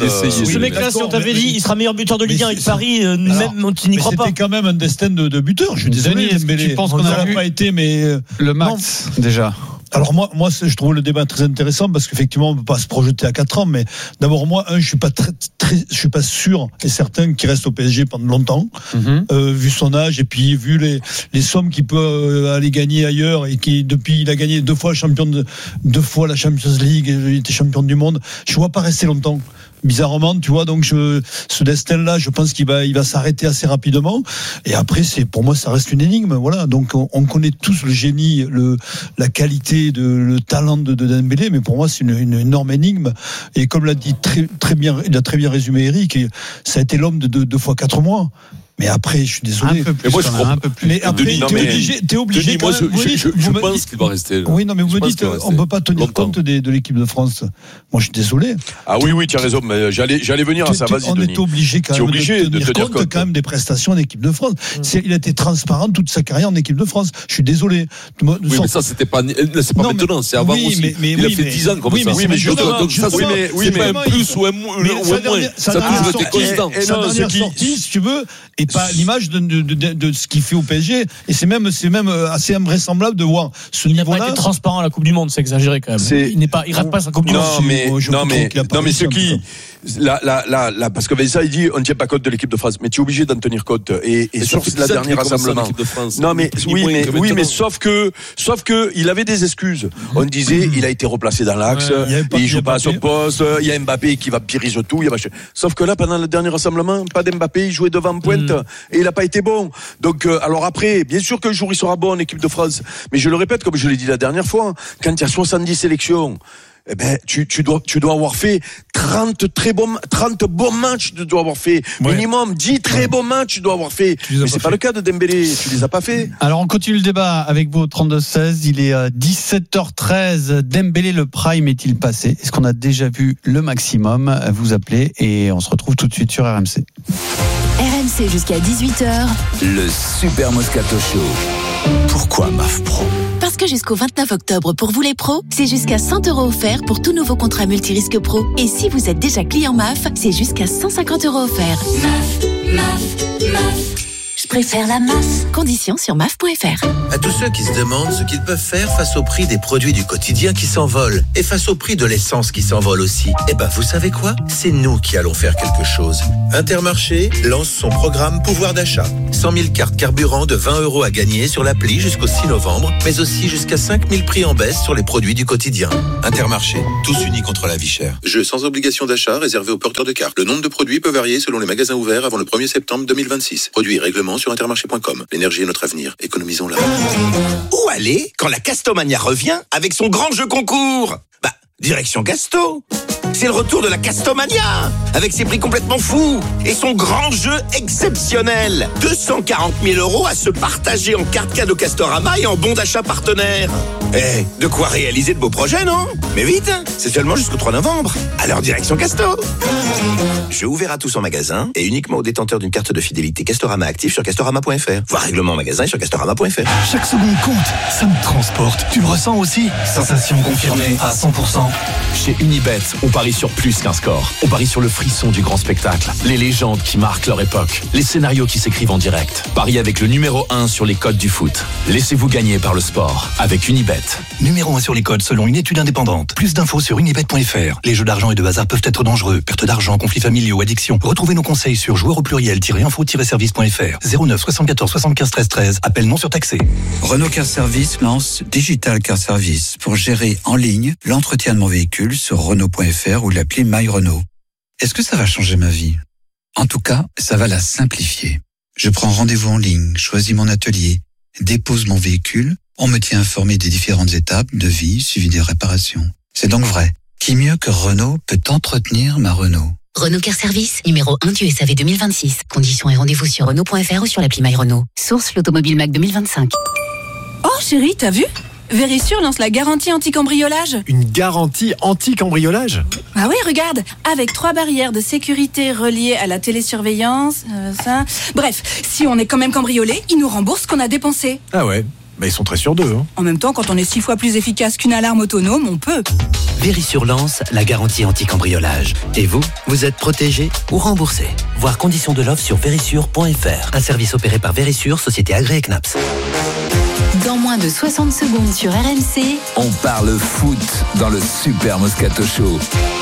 ce mec-là, si on t'avait dit, il sera meilleur buteur de Ligue un avec Paris, même tu n'y crois pas. C'était quand même un destin de buteur. Je suis désolé, Dembélé. Tu penses qu'on n'aurait pas été, mais le max déjà. Alors moi, moi, je trouve le débat très intéressant parce qu'effectivement, on ne peut pas se projeter à quatre ans. Mais d'abord, moi, un, je suis pas très, très, je suis pas sûr et certain qu'il reste au P S G pendant longtemps, mm-hmm. euh, vu son âge et puis vu les les sommes qu'il peut aller gagner ailleurs et qui depuis il a gagné deux fois champion de deux fois la Champions League, il était champion du monde. Je ne vois pas rester longtemps. Bizarrement, tu vois, donc je, ce destin-là, je pense qu'il va, il va s'arrêter assez rapidement. Et après, c'est, pour moi, ça reste une énigme, voilà. Donc, on, on connaît tous le génie, le, la qualité, de, le talent de, de Dembélé, mais pour moi, c'est une, une énorme énigme. Et comme l'a dit très, très bien, il a très bien résumé Eric, ça a été l'homme de deux, deux fois quatre mois. Mais après, je suis désolé. Un peu plus. Mais moi, je crois un peu plus. Mais après, Denis, t'es obligé, t'es obligé. Denis, moi, je, je, je, je pense qu'il va rester. Là. Oui, non, mais vous je me dites, on ne peut pas tenir longtemps. compte des, de l'équipe de France. Moi, je suis désolé. Ah oui, oui, tu as raison. Mais j'allais, j'allais venir à ça. Vas-y, on Denis. est obligé quand même obligé de tenir, de tenir compte, compte quand même des prestations en équipe de France. Mmh. C'est, il a été transparent toute sa carrière en équipe de France. Je suis désolé. Oui, mais ça, c'était pas, c'est pas maintenant. C'est avant aussi. Il a fait dix ans comme ça. Oui, mais donc ça, c'est pas un plus ou un moins. Ça a toujours été constant. Sa dernière sortie, si tu veux, est pas l'image de De, de, de ce qu'il fait au P S G et c'est même c'est même assez invraisemblable de voir ce il niveau-là. Il n'a pas été transparent à la Coupe du Monde, c'est exagéré quand même. C'est... Il n'est pas, il rate pas sa Coupe du non, Monde. Mais, oh, non mais non mais ce qui là là là là parce que ça il dit on ne tient pas compte de l'équipe de France, mais tu es obligé d'en tenir compte et, et sur la dernière rassemblement. Non mais oui mais oui mais sauf que sauf que il avait des excuses. On disait il a été replacé dans l'axe, il joue pas à son poste, il y a Mbappé qui va piriser tout, il y a machin. Sauf que là pendant le dernier rassemblement, pas d'Mbappé, il jouait devant pointe et il a pas été bon. Donc, euh, alors après, bien sûr qu'un jour il sera bon en équipe de France, mais je le répète, comme je l'ai dit la dernière fois, quand il y a soixante-dix sélections, eh ben, tu, tu dois, tu dois avoir fait trente très bons, trente bons matchs, tu dois avoir fait ouais. minimum dix très ouais. bons matchs, tu dois avoir fait. Mais c'est pas, pas le cas de Dembélé, tu les as pas fait. Alors, on continue le débat avec vous au trente-deux seize. Il est dix-sept heures treize. Dembélé, le prime est-il passé? Est-ce qu'on a déjà vu le maximum? Vous appelez et on se retrouve tout de suite sur R M C. R M C jusqu'à dix-huit heures. Le Super Moscato Show. Pourquoi M A F Pro? Parce que jusqu'au vingt-neuf octobre, pour vous les pros, c'est jusqu'à cent euros offerts pour tout nouveau contrat multirisque pro. Et si vous êtes déjà client M A F, c'est jusqu'à cent cinquante euros offerts. M A F, M A F, M A F. Je préfère la M A F. Conditions sur M A F point F R. À tous ceux qui se demandent ce qu'ils peuvent faire face au prix des produits du quotidien qui s'envolent et face au prix de l'essence qui s'envole aussi, eh ben vous savez quoi? C'est nous qui allons faire quelque chose. Intermarché lance son programme pouvoir d'achat. cent mille cartes carburant de vingt euros à gagner sur l'appli jusqu'au six novembre, mais aussi jusqu'à cinq mille prix en baisse sur les produits du quotidien. Intermarché, tous unis contre la vie chère. Jeu sans obligation d'achat réservé aux porteurs de cartes. Le nombre de produits peut varier selon les magasins ouverts avant le premier septembre deux mille vingt-six. Produits et règlements sur intermarché point com. L'énergie est notre avenir. Économisons-la. Où aller quand la Castomania revient avec son grand jeu concours? Bah, direction Casto. C'est le retour de la Castomania, avec ses prix complètement fous et son grand jeu exceptionnel. deux cent quarante mille euros à se partager en carte cadeau Castorama et en bon d'achat partenaire. Eh, de quoi réaliser de beaux projets, non? Mais vite, c'est seulement jusqu'au trois novembre. Alors direction Casto. Jeu ouvert à tous en magasin et uniquement aux détenteurs d'une carte de fidélité Castorama active sur castorama point F R. Voir règlement en magasin et sur castorama point F R. Chaque seconde compte, ça me transporte. Tu le ressens aussi? Sensation confirmée à cent pour cent. Chez Unibet, on parle parie sur plus qu'un score. On parie sur le frisson du grand spectacle, les légendes qui marquent leur époque, les scénarios qui s'écrivent en direct. Pariez avec le numéro un sur les codes du foot. Laissez-vous gagner par le sport avec Unibet. Numéro un sur les codes selon une étude indépendante. Plus d'infos sur unibet point f r. Les jeux d'argent et de hasard peuvent être dangereux. Perte d'argent, conflits familiaux, addiction. Retrouvez nos conseils sur joueurs au pluriel-info-service point f r. zéro neuf soixante-quatorze soixante-quinze treize treize. Appel non surtaxé. Renault Car Service lance Digital Car Service pour gérer en ligne l'entretien de mon véhicule sur renault point f r ou l'appli My Renault. Est-ce que ça va changer ma vie ? En tout cas, ça va la simplifier. Je prends rendez-vous en ligne, choisis mon atelier, dépose mon véhicule, on me tient informé des différentes étapes, devis, suivi des réparations. C'est donc vrai. Qui mieux que Renault peut entretenir ma Renault ? Renault Car Service, numéro un du S A V deux mille vingt-six. Conditions et rendez-vous sur renault point f r ou sur l'appli My Renault. Source l'Automobile Mac deux mille vingt-cinq. Oh chérie, t'as vu ? Verisure lance la garantie anti-cambriolage. Une garantie anti-cambriolage ? Ah oui, regarde, avec trois barrières de sécurité reliées à la télésurveillance, euh, ça... Bref, si on est quand même cambriolé, ils nous remboursent ce qu'on a dépensé. Ah ouais, bah ils sont très sûrs d'eux. Hein. En même temps, quand on est six fois plus efficace qu'une alarme autonome, on peut. Verisure lance la garantie anti-cambriolage. Et vous, vous êtes protégé ou remboursé. Voir conditions de l'offre sur verisure point f r. Un service opéré par Verisure, société agréée C N A P S. Dans moins de soixante secondes sur R M C, on parle foot dans le Super Moscato Show.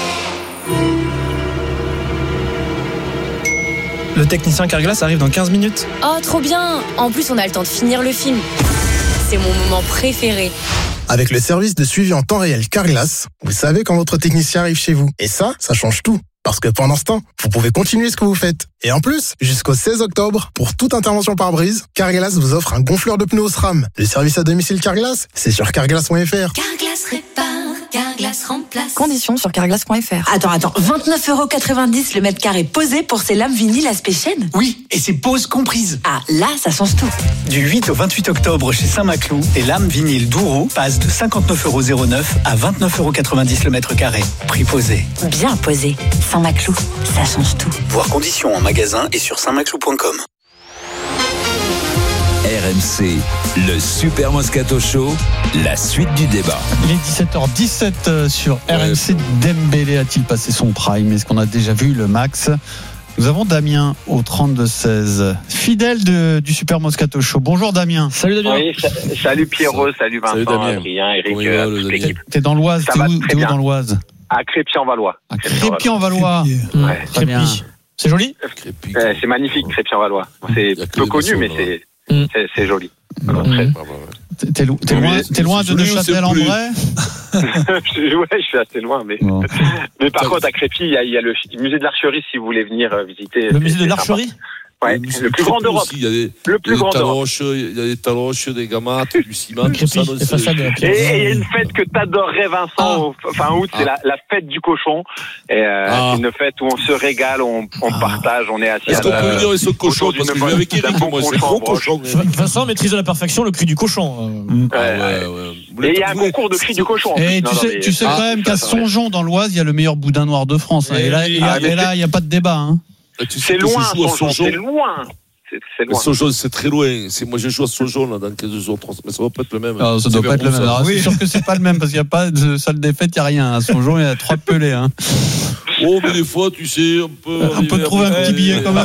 Le technicien Carglass arrive dans quinze minutes. Oh, trop bien! En plus, on a le temps de finir le film. C'est mon moment préféré. Avec le service de suivi en temps réel Carglass, vous savez quand votre technicien arrive chez vous. Et ça, ça change tout. Parce que pendant ce temps, vous pouvez continuer ce que vous faites. Et en plus, jusqu'au seize octobre, pour toute intervention par brise, Carglass vous offre un gonfleur de pneus SRAM. Le service à domicile Carglass, c'est sur carglass point f r. Carglass répare, Carglass remplace. Conditions sur carglass point f r. Attends, attends, vingt-neuf euros quatre-vingt-dix le mètre carré posé pour ces lames vinyles aspect chaîne. Oui, et c'est pose comprise. Ah, là, ça change tout. Du huit au vingt-huit octobre chez Saint-Maclou, les lames vinyles Douro passent de cinquante-neuf euros zéro neuf à vingt-neuf euros quatre-vingt-dix le mètre carré. Prix posé. Bien posé. Saint-Maclou, ça change tout. Voir conditions en magasin et sur saint maclou point com. R M C, le Super Moscato Show, la suite du débat. Il est dix-sept heures dix-sept sur R M C. Dembélé a-t-il passé son prime ? Est-ce qu'on a déjà vu le max ? Nous avons Damien au trente-deux seize, fidèle de, du Super Moscato Show. Bonjour Damien. Salut Damien. Oui, salut Pierrot, salut Vincent, salut Damien. Adrien, Eric, Oui, euh, le toute l'équipe. T'es dans l'Oise, t'es où, t'es où dans l'Oise ? À Crépy-en-Valois. À Crépy-en-Valois. Ouais. Très bien. C'est joli ? Euh, c'est magnifique, Crépy-en-Valois. C'est peu connu, mais c'est, c'est, c'est joli. Alors, très... T'es, lo- t'es loin, t'es loin de Neuchâtel-en-Bray ? Ouais, je suis assez loin, mais, bon. mais par contre, à Crépy, il y a, il y a le musée de l'Archerie si vous voulez venir visiter. Le musée de l'Archerie ? Ouais, le, le plus grand d'Europe. Aussi, il y a des, le plus grand d'Europe. Il y a des taloches, des gamates, du ciment, tout ça. Et il y a une fête que t'adorerais, Vincent, ah. au, fin août, ah. c'est la, la fête du cochon. Et euh, ah. c'est une fête où on se régale, on, on ah. partage, on est assis. Est-ce qu'on peut venir avec ce cochon ? Parce que je vais avec Eric, moi, c'est gros cochon. Vincent maîtrise à la perfection le cri du cochon. Ouais, ouais, ouais. Et il y a un concours de cri du cochon. Et tu sais, tu sais quand même qu'à Songeon, dans l'Oise, il y a le meilleur boudin noir de France. Et là, il n'y a pas de débat. C'est loin, c'est loin. C'est loin. Sojon, c'est très loin. C'est, moi, je joue à Sojon là, dans quinze jours, mais ça va pas être le même. Alors, ça doit pas être le même. Alors, oui. C'est sûr que c'est pas le même parce qu'il n'y a pas de salle des fêtes, il n'y a rien. À Sojon, il y a trois pelés. Hein. Oh, mais des fois, tu sais, on peut. On peut trouver un petit billet quand même.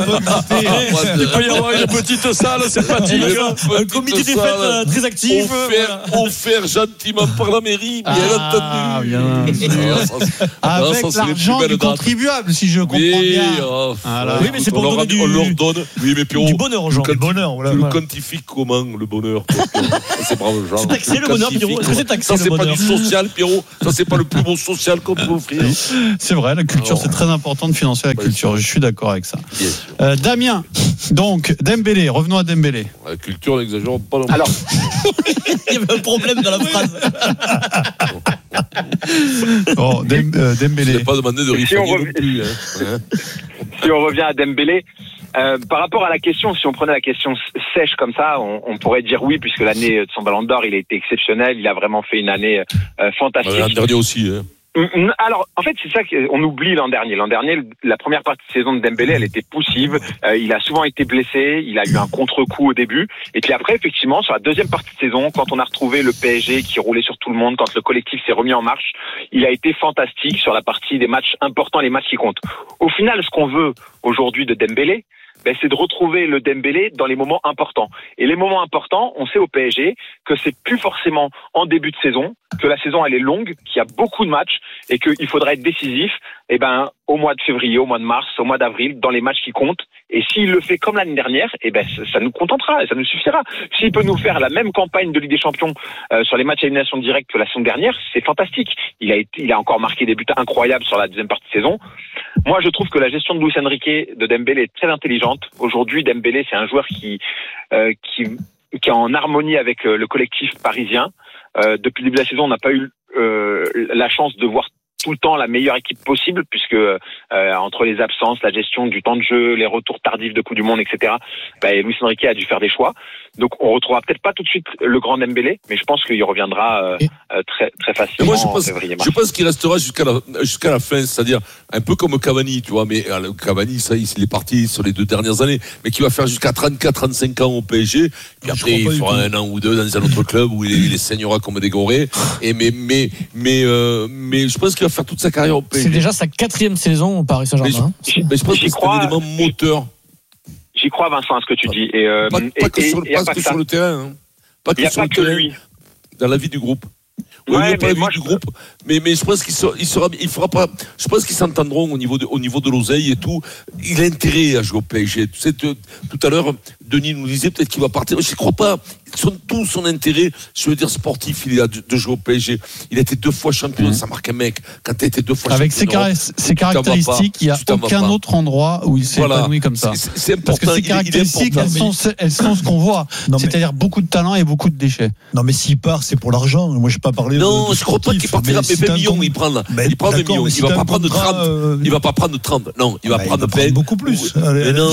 Il peut y avoir une petite salle sympathique. Un comité des fêtes très actif. Offert, offert gentiment par la mairie, bien ah, entendu. Bien. Avec l'argent du contribuable, si je comprends bien. Oui, mais c'est pour donner du. On leur donne. Oui, mais Pierrot. Bonheur aux gens. Le bonheur, voilà. Tu le quantifies comment, le bonheur? C'est bravo, genre. C'est taxé le bonheur, Pierrot. Est-ce que c'est taxé le bonheur? Ça, c'est pas du social, Pierrot. Ça, c'est pas le plus bon social qu'on peut offrir. C'est vrai, la culture, alors, c'est très important de financer la culture. Je suis d'accord avec ça. Euh, Damien, donc, Dembélé, revenons à Dembélé. La culture, n'exagérons pas non plus. Alors, il y avait un problème dans la phrase. Bon, Dem, euh, Dembélé. Je n'ai pas demandé de si rifler non plus. Hein. Si on revient à Dembélé, Euh, par rapport à la question, si on prenait la question sèche comme ça, on, on pourrait dire oui, puisque l'année de son Ballon d'Or, il a été exceptionnel, il a vraiment fait une année euh, fantastique. L'année dernière aussi, hein. Alors, en fait, c'est ça qu'on oublie l'an dernier. L'an dernier, la première partie de saison de Dembélé, elle était poussive. Euh, il a souvent été blessé. Il a eu un contre-coup au début. Et puis après, effectivement, sur la deuxième partie de saison, quand on a retrouvé le P S G qui roulait sur tout le monde, quand le collectif s'est remis en marche, il a été fantastique sur la partie des matchs importants, les matchs qui comptent. Au final, ce qu'on veut aujourd'hui de Dembélé, ben, c'est de retrouver le Dembélé dans les moments importants. Et les moments importants, on sait au P S G que c'est plus forcément en début de saison, que la saison elle est longue, qu'il y a beaucoup de matchs et qu'il faudra être décisif. Et ben au mois de février, au mois de mars, au mois d'avril, dans les matchs qui comptent. Et s'il le fait comme l'année dernière, et ben ça nous contentera, ça nous suffira. S'il peut nous faire la même campagne de Ligue des Champions euh, sur les matchs à élimination directe que la saison dernière, c'est fantastique. Il a été, il a encore marqué des buts incroyables sur la deuxième partie de saison. Moi, je trouve que la gestion de Luis Enrique de Dembélé est très intelligente. Aujourd'hui, Dembélé, c'est un joueur qui euh, qui qui est en harmonie avec euh, le collectif parisien. Euh, depuis le début de la saison, on n'a pas eu euh, la chance de voir tout le temps la meilleure équipe possible, puisque euh, entre les absences, la gestion du temps de jeu, les retours tardifs de Coupe du Monde, et cetera, bah, Luis Enrique a dû faire des choix. Donc on retrouvera peut-être pas tout de suite le grand Dembélé, mais je pense qu'il reviendra euh, euh, très très facilement. Moi, je pense, en février. je pense qu'il restera jusqu'à la jusqu'à la fin, c'est-à-dire un peu comme Cavani, tu vois. Mais euh, Cavani, ça, il est parti sur les deux dernières années, mais qui va faire jusqu'à trente-quatre, trente-cinq ans au P S G. Puis après, il fera un an ou deux dans un autre club où il, il les saignera comme des gorées. Et mais mais mais euh, mais je pense qu'il va faire toute sa carrière au P S G. C'est déjà sa quatrième saison au Paris Saint-Germain. Mais je, mais je pense que c'est un élément moteur. J'y crois, Vincent, à ce que tu dis. Et, euh, pas, pas que, et, sur, et, pas pas que que sur le terrain. Hein. Pas que sur le terrain. Lui. Dans la vie du groupe. Oui, ouais, pas la vie du groupe, mais mais je pense qu'il sera, il sera, il fera pas. Je pense qu'ils s'entendront au niveau de, au niveau de l'oseille et tout. Il a intérêt à jouer au P S G. Tu sais, tout à l'heure, Denis nous disait peut-être qu'il va partir. Je ne crois pas. Ils ont tout son intérêt, je veux dire sportif, il a de, de jouer au P S G. Il a été deux fois champion, mmh. ça marque un mec. Quand tu as été deux fois avec champion. Avec ses, ses caractéristiques, il n'y a aucun autre endroit où il s'est voilà. épanoui comme ça. C'est, c'est important. Parce que ces caractéristiques, elles sont, elles sont ce qu'on voit. Non, c'est-à-dire beaucoup de talent et beaucoup de déchets. Non, mais s'il part, c'est pour l'argent. Moi, je n'ai pas parlé. Non, de, de je ne crois pas qu'il partira. Mais vingt millions, il prend. Il prend vingt millions. Il ne va pas prendre trente. Il va pas prendre trente. Non, il va prendre vingt. Beaucoup plus. Mais non,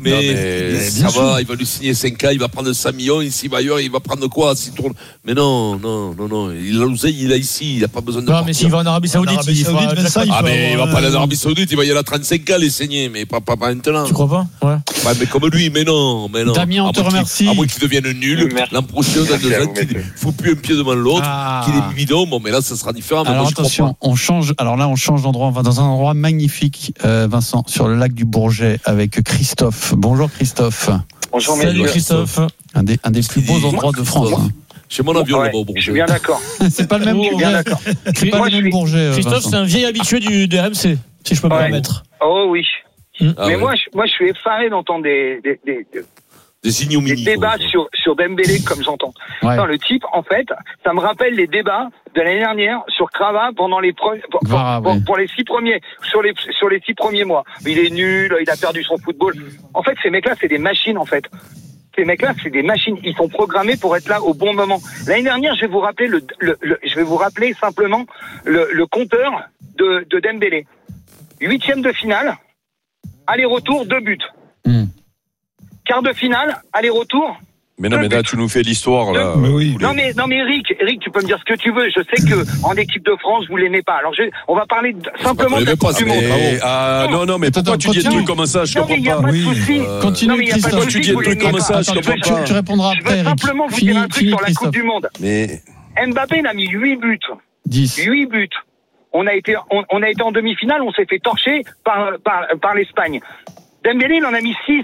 mais ça va. Il va lui signer cinq ans. Il va prendre cinq millions. Ici, ailleurs, il va prendre quoi? Tourne. Mais non, non, non, non. Il a l'oseille, il a ici, il n'a pas besoin de. Non, partir. Mais s'il va en Arabie Saoudite, Arabie il Saoudite, fera. ça, il ah, mais il va pas aller en Arabie Saoudite, il va y aller à trente-cinq ans les saigner, mais pas, pas, pas maintenant. Tu crois pas? Ouais. Ouais, mais comme lui, mais non, mais non. Damien, on te remercie. À moins qu'il devienne nul, l'an prochain, dans deux ans, qu'il ne fout plus un pied devant l'autre, ah. qu'il est bidon, bon, mais là, ça sera différent. Alors moi, attention, on change. Alors là, on change d'endroit. On va dans un endroit magnifique, euh, Vincent, sur le lac du Bourget, avec Christophe. Bonjour, Christophe. Bonjour, Salut, Christophe. Un des, un des plus beaux endroits de France. Chez mon avion, ouais, là-bas au Bourget. Je suis bien d'accord. C'est pas le même Bourget. Bien d'accord. C'est pas le même Bourget. Christophe, c'est un vieil habitué du, du R M C, si je peux me ouais. permettre. Oh oui. Ah, mais ouais. moi, je, moi, je suis effaré d'entendre des, des, des, des, des, ignominies, des débats sur, sur Dembélé, comme j'entends. Ouais. Non, le type, en fait, ça me rappelle les débats de l'année dernière sur Crava pendant les pre... pour, Grave, pour, ouais. pour les six premiers, sur les, sur les six premiers mois. Il est nul, il a perdu son football. En fait, ces mecs-là, c'est des machines, en fait. Ces mecs-là, c'est des machines. Ils sont programmés pour être là au bon moment. L'année dernière, je vais vous rappeler le, le, le je vais vous rappeler simplement le, le compteur de, de Dembélé. Huitième de finale, aller-retour, deux buts. Mm. Quart de finale, aller-retour. Mais non, mais là, tu nous fais l'histoire, là. Mais oui. Non, mais, non, mais Eric, Eric, tu peux me dire ce que tu veux. Je sais que, en équipe de France, vous l'aimez pas. Alors, je, on va parler de, simplement de la Coupe du Monde. Ah, non, non, mais pourquoi tu dis des trucs comme ça? Je comprends pas. Oui. Euh... Continue, Christophe. Pourquoi tu dis des trucs comme ça? Je comprends pas. Tu répondras après, Eric. Je veux simplement vous dire un truc sur la Coupe du Monde. Mais. Mbappé a mis huit buts. dix. huit buts. On a été, on, on a été en demi-finale, on s'est fait torcher par, par, par l'Espagne. Dembélé, il en a mis six.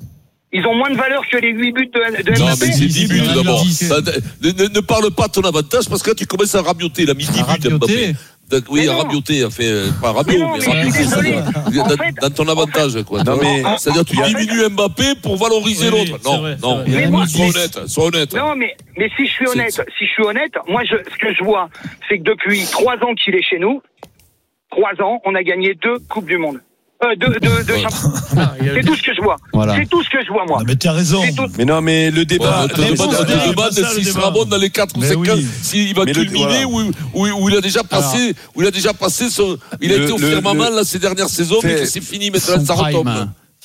Ils ont moins de valeur que les huit buts de, de non, Mbappé. Mais c'est dix buts d'abord. Ne, ne, ne parle pas de ton avantage parce que là tu commences à rabioter. Il a mis dix buts Mbappé. Oui, à rabioter, a fait pas rabio, mais, mais, mais rabioter, dans, fait, dans ton avantage, quoi. Non, mais, c'est-à-dire tu diminues Mbappé pour valoriser oui, l'autre. Non, vrai, non, mais moi, sois honnête, sois honnête. Non, mais, mais si je suis honnête, c'est... si je suis honnête, moi, je, ce que je vois, c'est que depuis trois ans qu'il est chez nous, trois ans, on a gagné deux Coupes du Monde. Euh, de, de, de champion. C'est tout ce que je vois. Voilà. C'est tout ce que je vois, moi. Non, mais tu as raison. Mais non, mais le débat. Ouais, le débat, le débat de s'il sera bon dans les quatre ou cinq ans, s'il va culminer ou, ou, ou il a déjà passé, alors, où il a déjà passé son, il a le, été au firmament là ces dernières saisons, mais que c'est fini maintenant, ça retombe.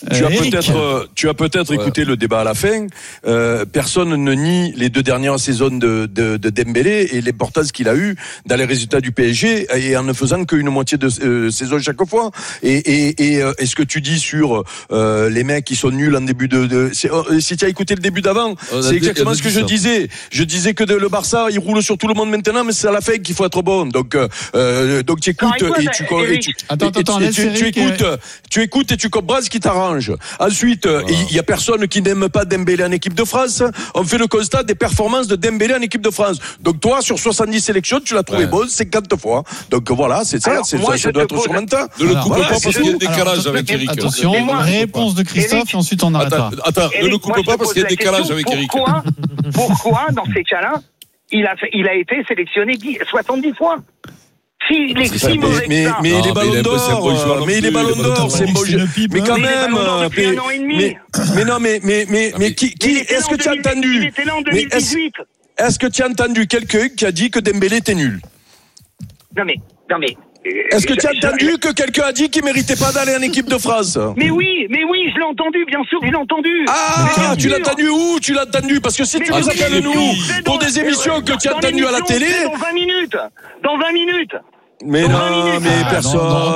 Tu as Eric. peut-être, tu as peut-être ouais. écouté le débat à la fin. Euh, personne ne nie les deux dernières saisons de, de, de Dembélé et l'importance qu'il a eu dans les résultats du P S G et en ne faisant qu'une moitié de euh, saison chaque fois. Et, et, et, euh, et ce que tu dis sur euh, les mecs qui sont nuls en début de, de c'est, euh, si tu as écouté le début d'avant, on c'est exactement ce que je ça. disais. Je disais que de, le Barça, il roule sur tout le monde maintenant, mais c'est à la fin qu'il faut être bon. Donc, euh, donc tu écoutes et tu, et tu, attends, attends, et tu, tu, tu écoutes, tu écoutes et tu comprends ce qui t'arrange. Ensuite, il voilà. y a personne qui n'aime pas Dembélé en équipe de France. On fait le constat des performances de Dembélé en équipe de France. Donc toi, sur soixante-dix sélections, tu l'as trouvé ouais. bon cinquante fois. Donc voilà, c'est ça. Alors, c'est moi, ça, ça doit être sur mental. Ne le coupe voilà, pas parce qu'il y a un décalage avec Eric. Attention, réponse de Christophe et ensuite on arrêtera. Attends, ne le coupe pas parce qu'il y a un décalage avec Eric. Pourquoi, dans ces cas-là, il a, il a été sélectionné soixante-dix fois? Si, les six mauvais mais, mais, mais non, les ballons d'or, mais les ballons d'or, c'est beau jeu. Mais quand même, mais, mais non, mais, mais, mais, mais qui, qui, est-ce que tu as entendu? Mais est-ce, est-ce que tu as entendu quelqu'un qui a dit que Dembélé était nul? Non mais, non mais. Est-ce que tu as entendu que quelqu'un a dit qu'il méritait pas d'aller en équipe de France? Mais oui, mais oui, je l'ai entendu, bien sûr, je l'ai entendu. Ah, tu l'as entendu où? Tu l'as entendu? Parce que si tu nous appelles nous pour des émissions que tu as entendues à la télé. Dans vingt minutes. Dans vingt minutes. Mais non, mais personne,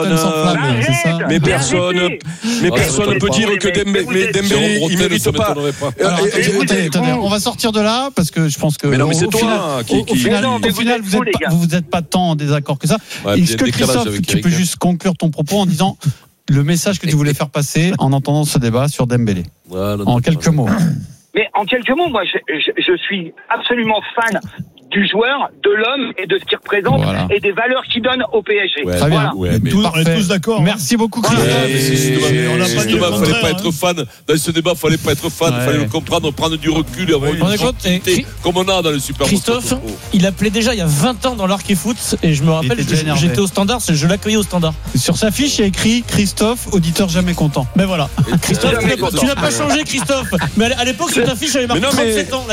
mais personne, mais personne ne peut dire que Dembélé, il mérite pas. Écoutez, on va sortir de là parce que je pense que. Mais non, mais c'est toi qui. Au final, vous êtes pas, vous êtes pas tant en désaccord que ça. Est-ce que Christophe, tu peux juste conclure ton propos en disant le message que tu voulais faire passer en entendant ce débat sur Dembélé en quelques mots? Mais en quelques mots, moi, je, je, je suis absolument fan du joueur, de l'homme et de ce qu'il représente voilà. et des valeurs qu'il donne au P S G. Ouais, Très bien. Voilà. Ouais, mais on est tous d'accord. Merci beaucoup, Christophe. Ouais, ouais, on n'a pas dit le contraire. Fallait pas être fan. Dans ce débat, fallait pas être fan. Il ouais. fallait le comprendre, prendre du recul et avoir une tranquillité comme on a dans le Super Christophe, il appelait déjà il y a vingt ans dans l'Arc et Foot et je me rappelle, j'étais au Standard, je l'accueillais au Standard. Sur sa fiche, il y a écrit Christophe, auditeur jamais content. Mais voilà. Christophe, tu n'as pas changé, Christophe. Mais à l'époque, sur ta fiche, il y avait marqué trente-sept ans.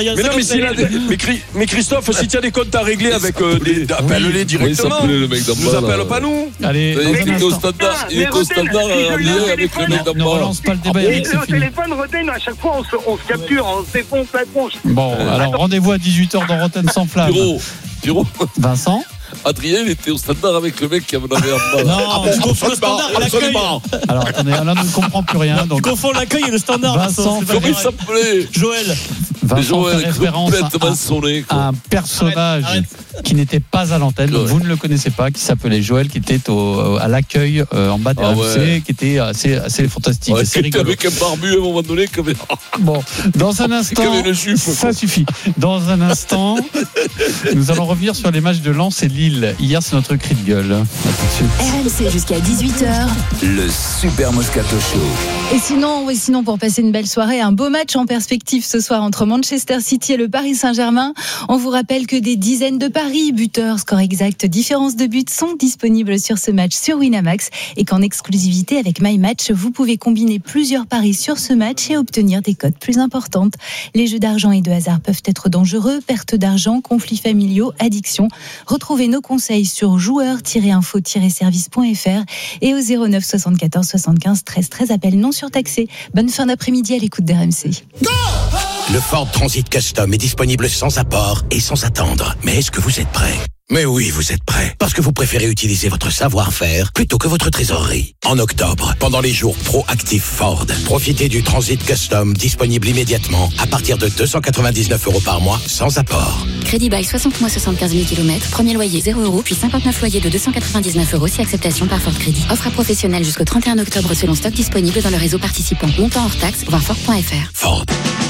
Mais Christophe, si tu as des comptes à régler avec euh, des, appelle-les directement. Oui, le mec nous appelle pas nous. Allez, il est au standard, il est au standard avec le mec d'en bas. Ne relance pas le débat. Le téléphone, Roten, à chaque fois, on se capture, on se défonce la tronche. Bon, alors rendez-vous à dix-huit heures dans Roten sans flamme. Bureau, bureau. Vincent. Adrien, il était au standard avec le mec qui avait un bas. Non, ah bon, tu confonds le standard et l'accueil. Alors attendez, là on ne comprend plus rien. Donc... Tu confonds l'accueil et le standard. Vincent, comment il s'appelait? Joël. Vincent Joël fait référence complètement sonné, à un personnage arrête, arrête. qui n'était pas à l'antenne, ouais. vous ne le connaissez pas, qui s'appelait Joël, qui était au, à l'accueil euh, en bas de ah R M C, ouais. qui était assez, assez fantastique. Ouais, assez qui était avec un barbu à un moment donné. Comme... Bon, dans un instant, ça suffit. Dans un instant, nous allons revenir sur les matchs de Lens et Lille. Hier, c'est notre cri de gueule. R M C jusqu'à dix-huit heures. Le Super Moscato Show. Et sinon, oui, sinon, pour passer une belle soirée, un beau match en perspective ce soir entre Manchester City et le Paris Saint-Germain. On vous rappelle que des dizaines de paris, buteurs, score exact, différence de but sont disponibles sur ce match sur Winamax et qu'en exclusivité avec MyMatch, vous pouvez combiner plusieurs paris sur ce match et obtenir des cotes plus importantes. Les jeux d'argent et de hasard peuvent être dangereux, perte d'argent, conflits familiaux, addiction. Retrouvez nos conseils sur joueurs tiret info tiret service point f r et au zéro neuf soixante-quatorze soixante-quinze treize treize, appel non surtaxé. Bonne fin d'après-midi à l'écoute d'R M C. Go! Le Ford Transit Custom est disponible sans apport et sans attendre. Mais est-ce que vous êtes prêts ? Mais oui, vous êtes prêts. Parce que vous préférez utiliser votre savoir-faire plutôt que votre trésorerie. En octobre, pendant les jours Pro-Active Ford, profitez du Transit Custom disponible immédiatement à partir de deux cent quatre-vingt-dix-neuf euros par mois sans apport. Crédit bail soixante mois, soixante-quinze mille kilomètres. Premier loyer zéro euros, puis cinquante-neuf loyers de deux cent quatre-vingt-dix-neuf euros si acceptation par Ford Crédit. Offre à professionnels jusqu'au trente et un octobre selon stock disponible dans le réseau participant. Montant hors taxe, voir Ford point f r. Ford.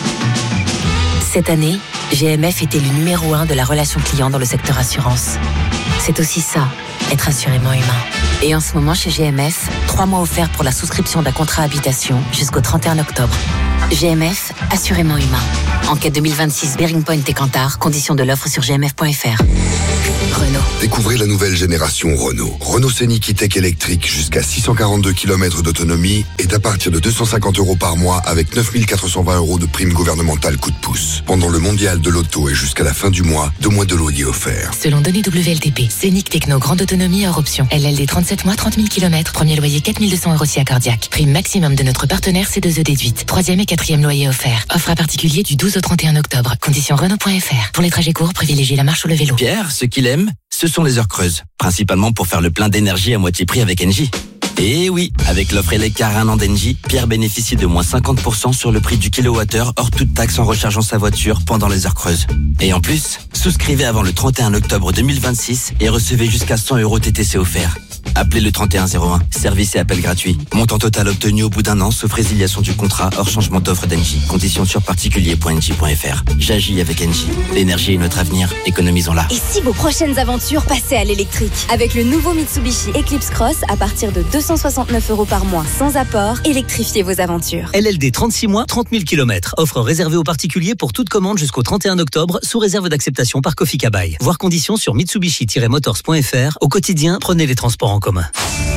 Cette année, G M F était le numéro un de la relation client dans le secteur assurance. C'est aussi ça, être assurément humain. Et en ce moment chez G M F, trois mois offerts pour la souscription d'un contrat habitation jusqu'au trente et un octobre. G M F, assurément humain. Enquête deux mille vingt-six, Bearing Point et Kantar, conditions de l'offre sur g m f point f r. Renault. Découvrez la nouvelle génération Renault. Renault Scénic E-Tech électrique jusqu'à six cent quarante-deux kilomètres d'autonomie est à partir de deux cent cinquante euros par mois avec neuf mille quatre cent vingt euros de prime gouvernementale coup de pouce. Pendant le mondial de l'auto et jusqu'à la fin du mois, deux mois de loyer offert. Selon données W L T P, Scénic Techno grande autonomie hors option. L L D trente-sept mois, trente mille kilomètres. Premier loyer quatre mille deux cents euros si accordiaque. Prime maximum de notre partenaire C deux E déduite. Troisième et quatrième loyer offert. Offre à particulier du douze au trente et un octobre. Conditions Renault point F R. Pour les trajets courts, privilégiez la marche ou le vélo. Pierre, ce qu'il aime, ce sont les heures creuses. Principalement pour faire le plein d'énergie à moitié prix avec Engie. Et oui, avec l'offre Eleccar un an d'Engie, Pierre bénéficie de moins cinquante pour cent sur le prix du kilowattheure hors toute taxe en rechargeant sa voiture pendant les heures creuses. Et en plus, souscrivez avant le trente et un octobre deux mille vingt-six et recevez jusqu'à cent euros T T C offerts. Appelez le trente et un zéro un. Service et appel gratuit. Montant total obtenu au bout d'un an, sauf résiliation du contrat hors changement d'offre d'Engie. Conditions sur particulier point engie point F R. J'agis avec Engie. L'énergie est notre avenir. Économisons-la. Et si vos prochaines aventures passaient à l'électrique? Avec le nouveau Mitsubishi Eclipse Cross à partir de deux cent soixante-neuf euros par mois sans apport, électrifiez vos aventures. L L D trente-six mois, trente mille kilomètres. Offre réservée aux particuliers pour toute commande jusqu'au trente et un octobre, sous réserve d'acceptation par Kofi Kabai. Voir conditions sur mitsubishi tiret motors point F R. Au quotidien, prenez les transports en commun.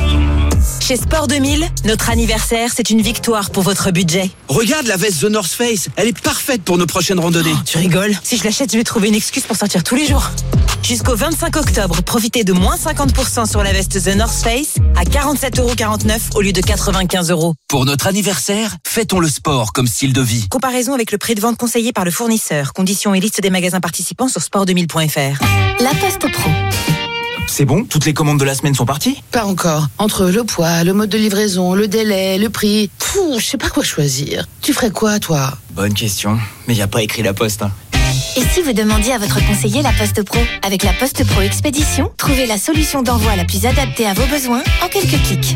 Chez Sport deux mille, notre anniversaire, c'est une victoire pour votre budget. Regarde la veste The North Face, elle est parfaite pour nos prochaines randonnées. Oh, tu rigoles? Si je l'achète, je vais trouver une excuse pour sortir tous les jours. Jusqu'au vingt-cinq octobre, profitez de moins cinquante pour cent sur la veste The North Face à quarante-sept euros quarante-neuf au lieu de quatre-vingt-quinze euros. Pour notre anniversaire, fêtons le sport comme style de vie. Comparaison avec le prix de vente conseillé par le fournisseur. Conditions et liste des magasins participants sur sport deux mille point F R. La Poste Pro. C'est bon? Toutes les commandes de la semaine sont parties? Pas encore. Entre le poids, le mode de livraison, le délai, le prix... Pouh, je sais pas quoi choisir. Tu ferais quoi, toi? Bonne question. Mais y a pas écrit la Poste, hein. Et si vous demandiez à votre conseiller la Poste Pro? Avec la Poste Pro Expédition, trouvez la solution d'envoi la plus adaptée à vos besoins en quelques clics.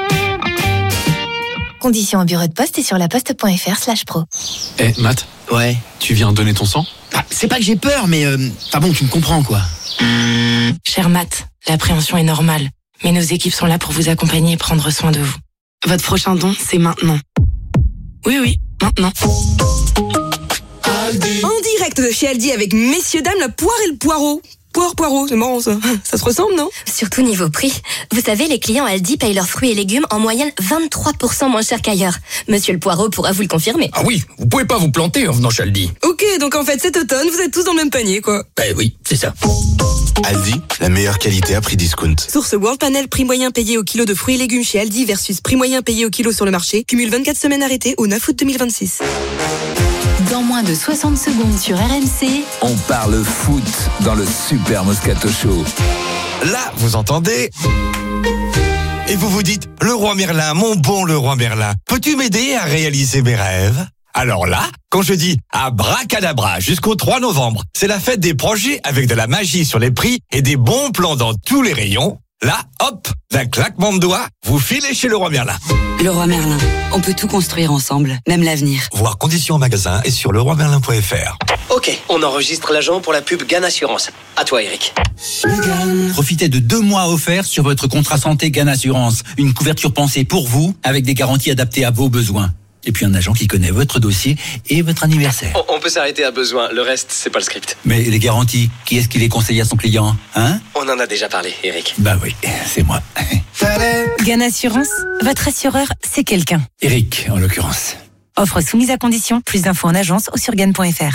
Conditions au bureau de poste et sur laposte.fr slash pro. Eh, Matt? Ouais. Tu viens donner ton sang? Ah, c'est pas que j'ai peur, mais... Euh, enfin bon, tu me comprends, quoi. Cher Matt, l'appréhension est normale, mais nos équipes sont là pour vous accompagner et prendre soin de vous. Votre prochain don, c'est maintenant. Oui, oui, maintenant. Aldi. En direct de chez Aldi avec messieurs, dames, la poire et le poireau. Poire, poireau, c'est marrant ça. Ça se ressemble, non? Surtout niveau prix. Vous savez, les clients Aldi payent leurs fruits et légumes en moyenne vingt-trois pour cent moins cher qu'ailleurs. Monsieur le poireau pourra vous le confirmer. Ah oui, vous pouvez pas vous planter en venant chez Aldi. Ok, donc en fait cet automne, vous êtes tous dans le même panier, quoi. Ben oui, c'est ça. Aldi, la meilleure qualité à prix discount. Source World Panel, prix moyen payé au kilo de fruits et légumes chez Aldi versus prix moyen payé au kilo sur le marché. Cumule vingt-quatre semaines arrêtées au neuf août deux mille vingt-six. Dans moins de soixante secondes sur R M C, on parle foot dans le Super Moscato Show. Là, vous entendez? Et vous vous dites, le roi Merlin, mon bon le roi Merlin, peux-tu m'aider à réaliser mes rêves? Alors là, quand je dis abracadabra jusqu'au trois novembre, c'est la fête des projets avec de la magie sur les prix et des bons plans dans tous les rayons. Là, hop, d'un claquement de doigts, vous filez chez le roi Merlin. Le roi Merlin, on peut tout construire ensemble, même l'avenir. Voir conditions au magasin et sur le roi merlin point F R. Ok, on enregistre l'agent pour la pub Gann Assurance. À toi, Eric. Profitez de deux mois offerts sur votre contrat santé Gann Assurance. Une couverture pensée pour vous, avec des garanties adaptées à vos besoins. Et puis un agent qui connaît votre dossier et votre anniversaire. On, on peut s'arrêter à besoin, le reste, c'est pas le script. Mais les garanties, qui est-ce qui les conseille à son client, hein? On en a déjà parlé, Eric. Bah oui, c'est moi. Gann Assurance, votre assureur, c'est quelqu'un. Eric, en l'occurrence. Offre soumise à condition, plus d'infos en agence ou sur gann point F R.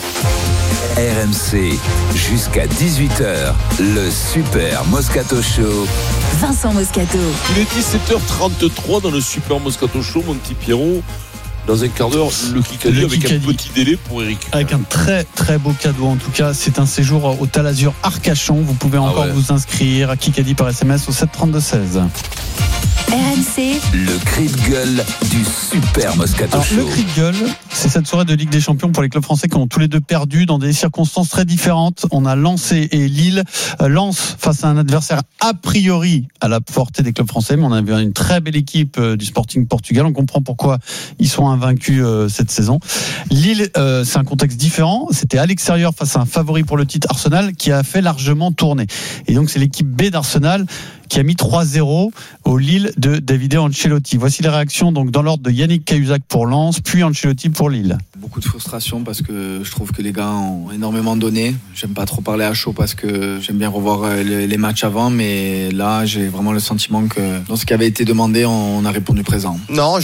R M C, jusqu'à dix-huit heures, le Super Moscato Show. Vincent Moscato. Il est dix-sept heures trente-trois dans le Super Moscato Show, mon petit Pierrot. Dans un quart d'heure, le Kikadi avec Kikadi. Un petit délai pour Eric. Avec un très très beau cadeau en tout cas. C'est un séjour au Talazur Arcachon. Vous pouvez encore ah ouais. vous inscrire à Kikadi par S M S au sept trente-deux seize. R M C, le cri de gueule du Super Moscato Alors, Show. Le cri de gueule, c'est cette soirée de Ligue des Champions pour les clubs français qui ont tous les deux perdu dans des circonstances très différentes. On a Lens et Lille. Lens face à un adversaire a priori à la portée des clubs français, mais on a vu une très belle équipe du Sporting Portugal. On comprend pourquoi ils sont invaincus cette saison. Lille, euh, c'est un contexte différent. C'était à l'extérieur face à un favori pour le titre, Arsenal, qui a fait largement tourner. Et donc c'est l'équipe B d'Arsenal qui a mis trois zéro au Lille de Davide Ancelotti. Voici les réactions donc dans l'ordre de Yannick Cahuzac pour Lens, puis Ancelotti pour pour Lille. Beaucoup de frustration parce que je trouve que les gars ont énormément donné. J'aime pas trop parler à chaud parce que j'aime bien revoir les, les matchs avant, mais là j'ai vraiment le sentiment que dans ce qui avait été demandé, on a répondu présent. Non,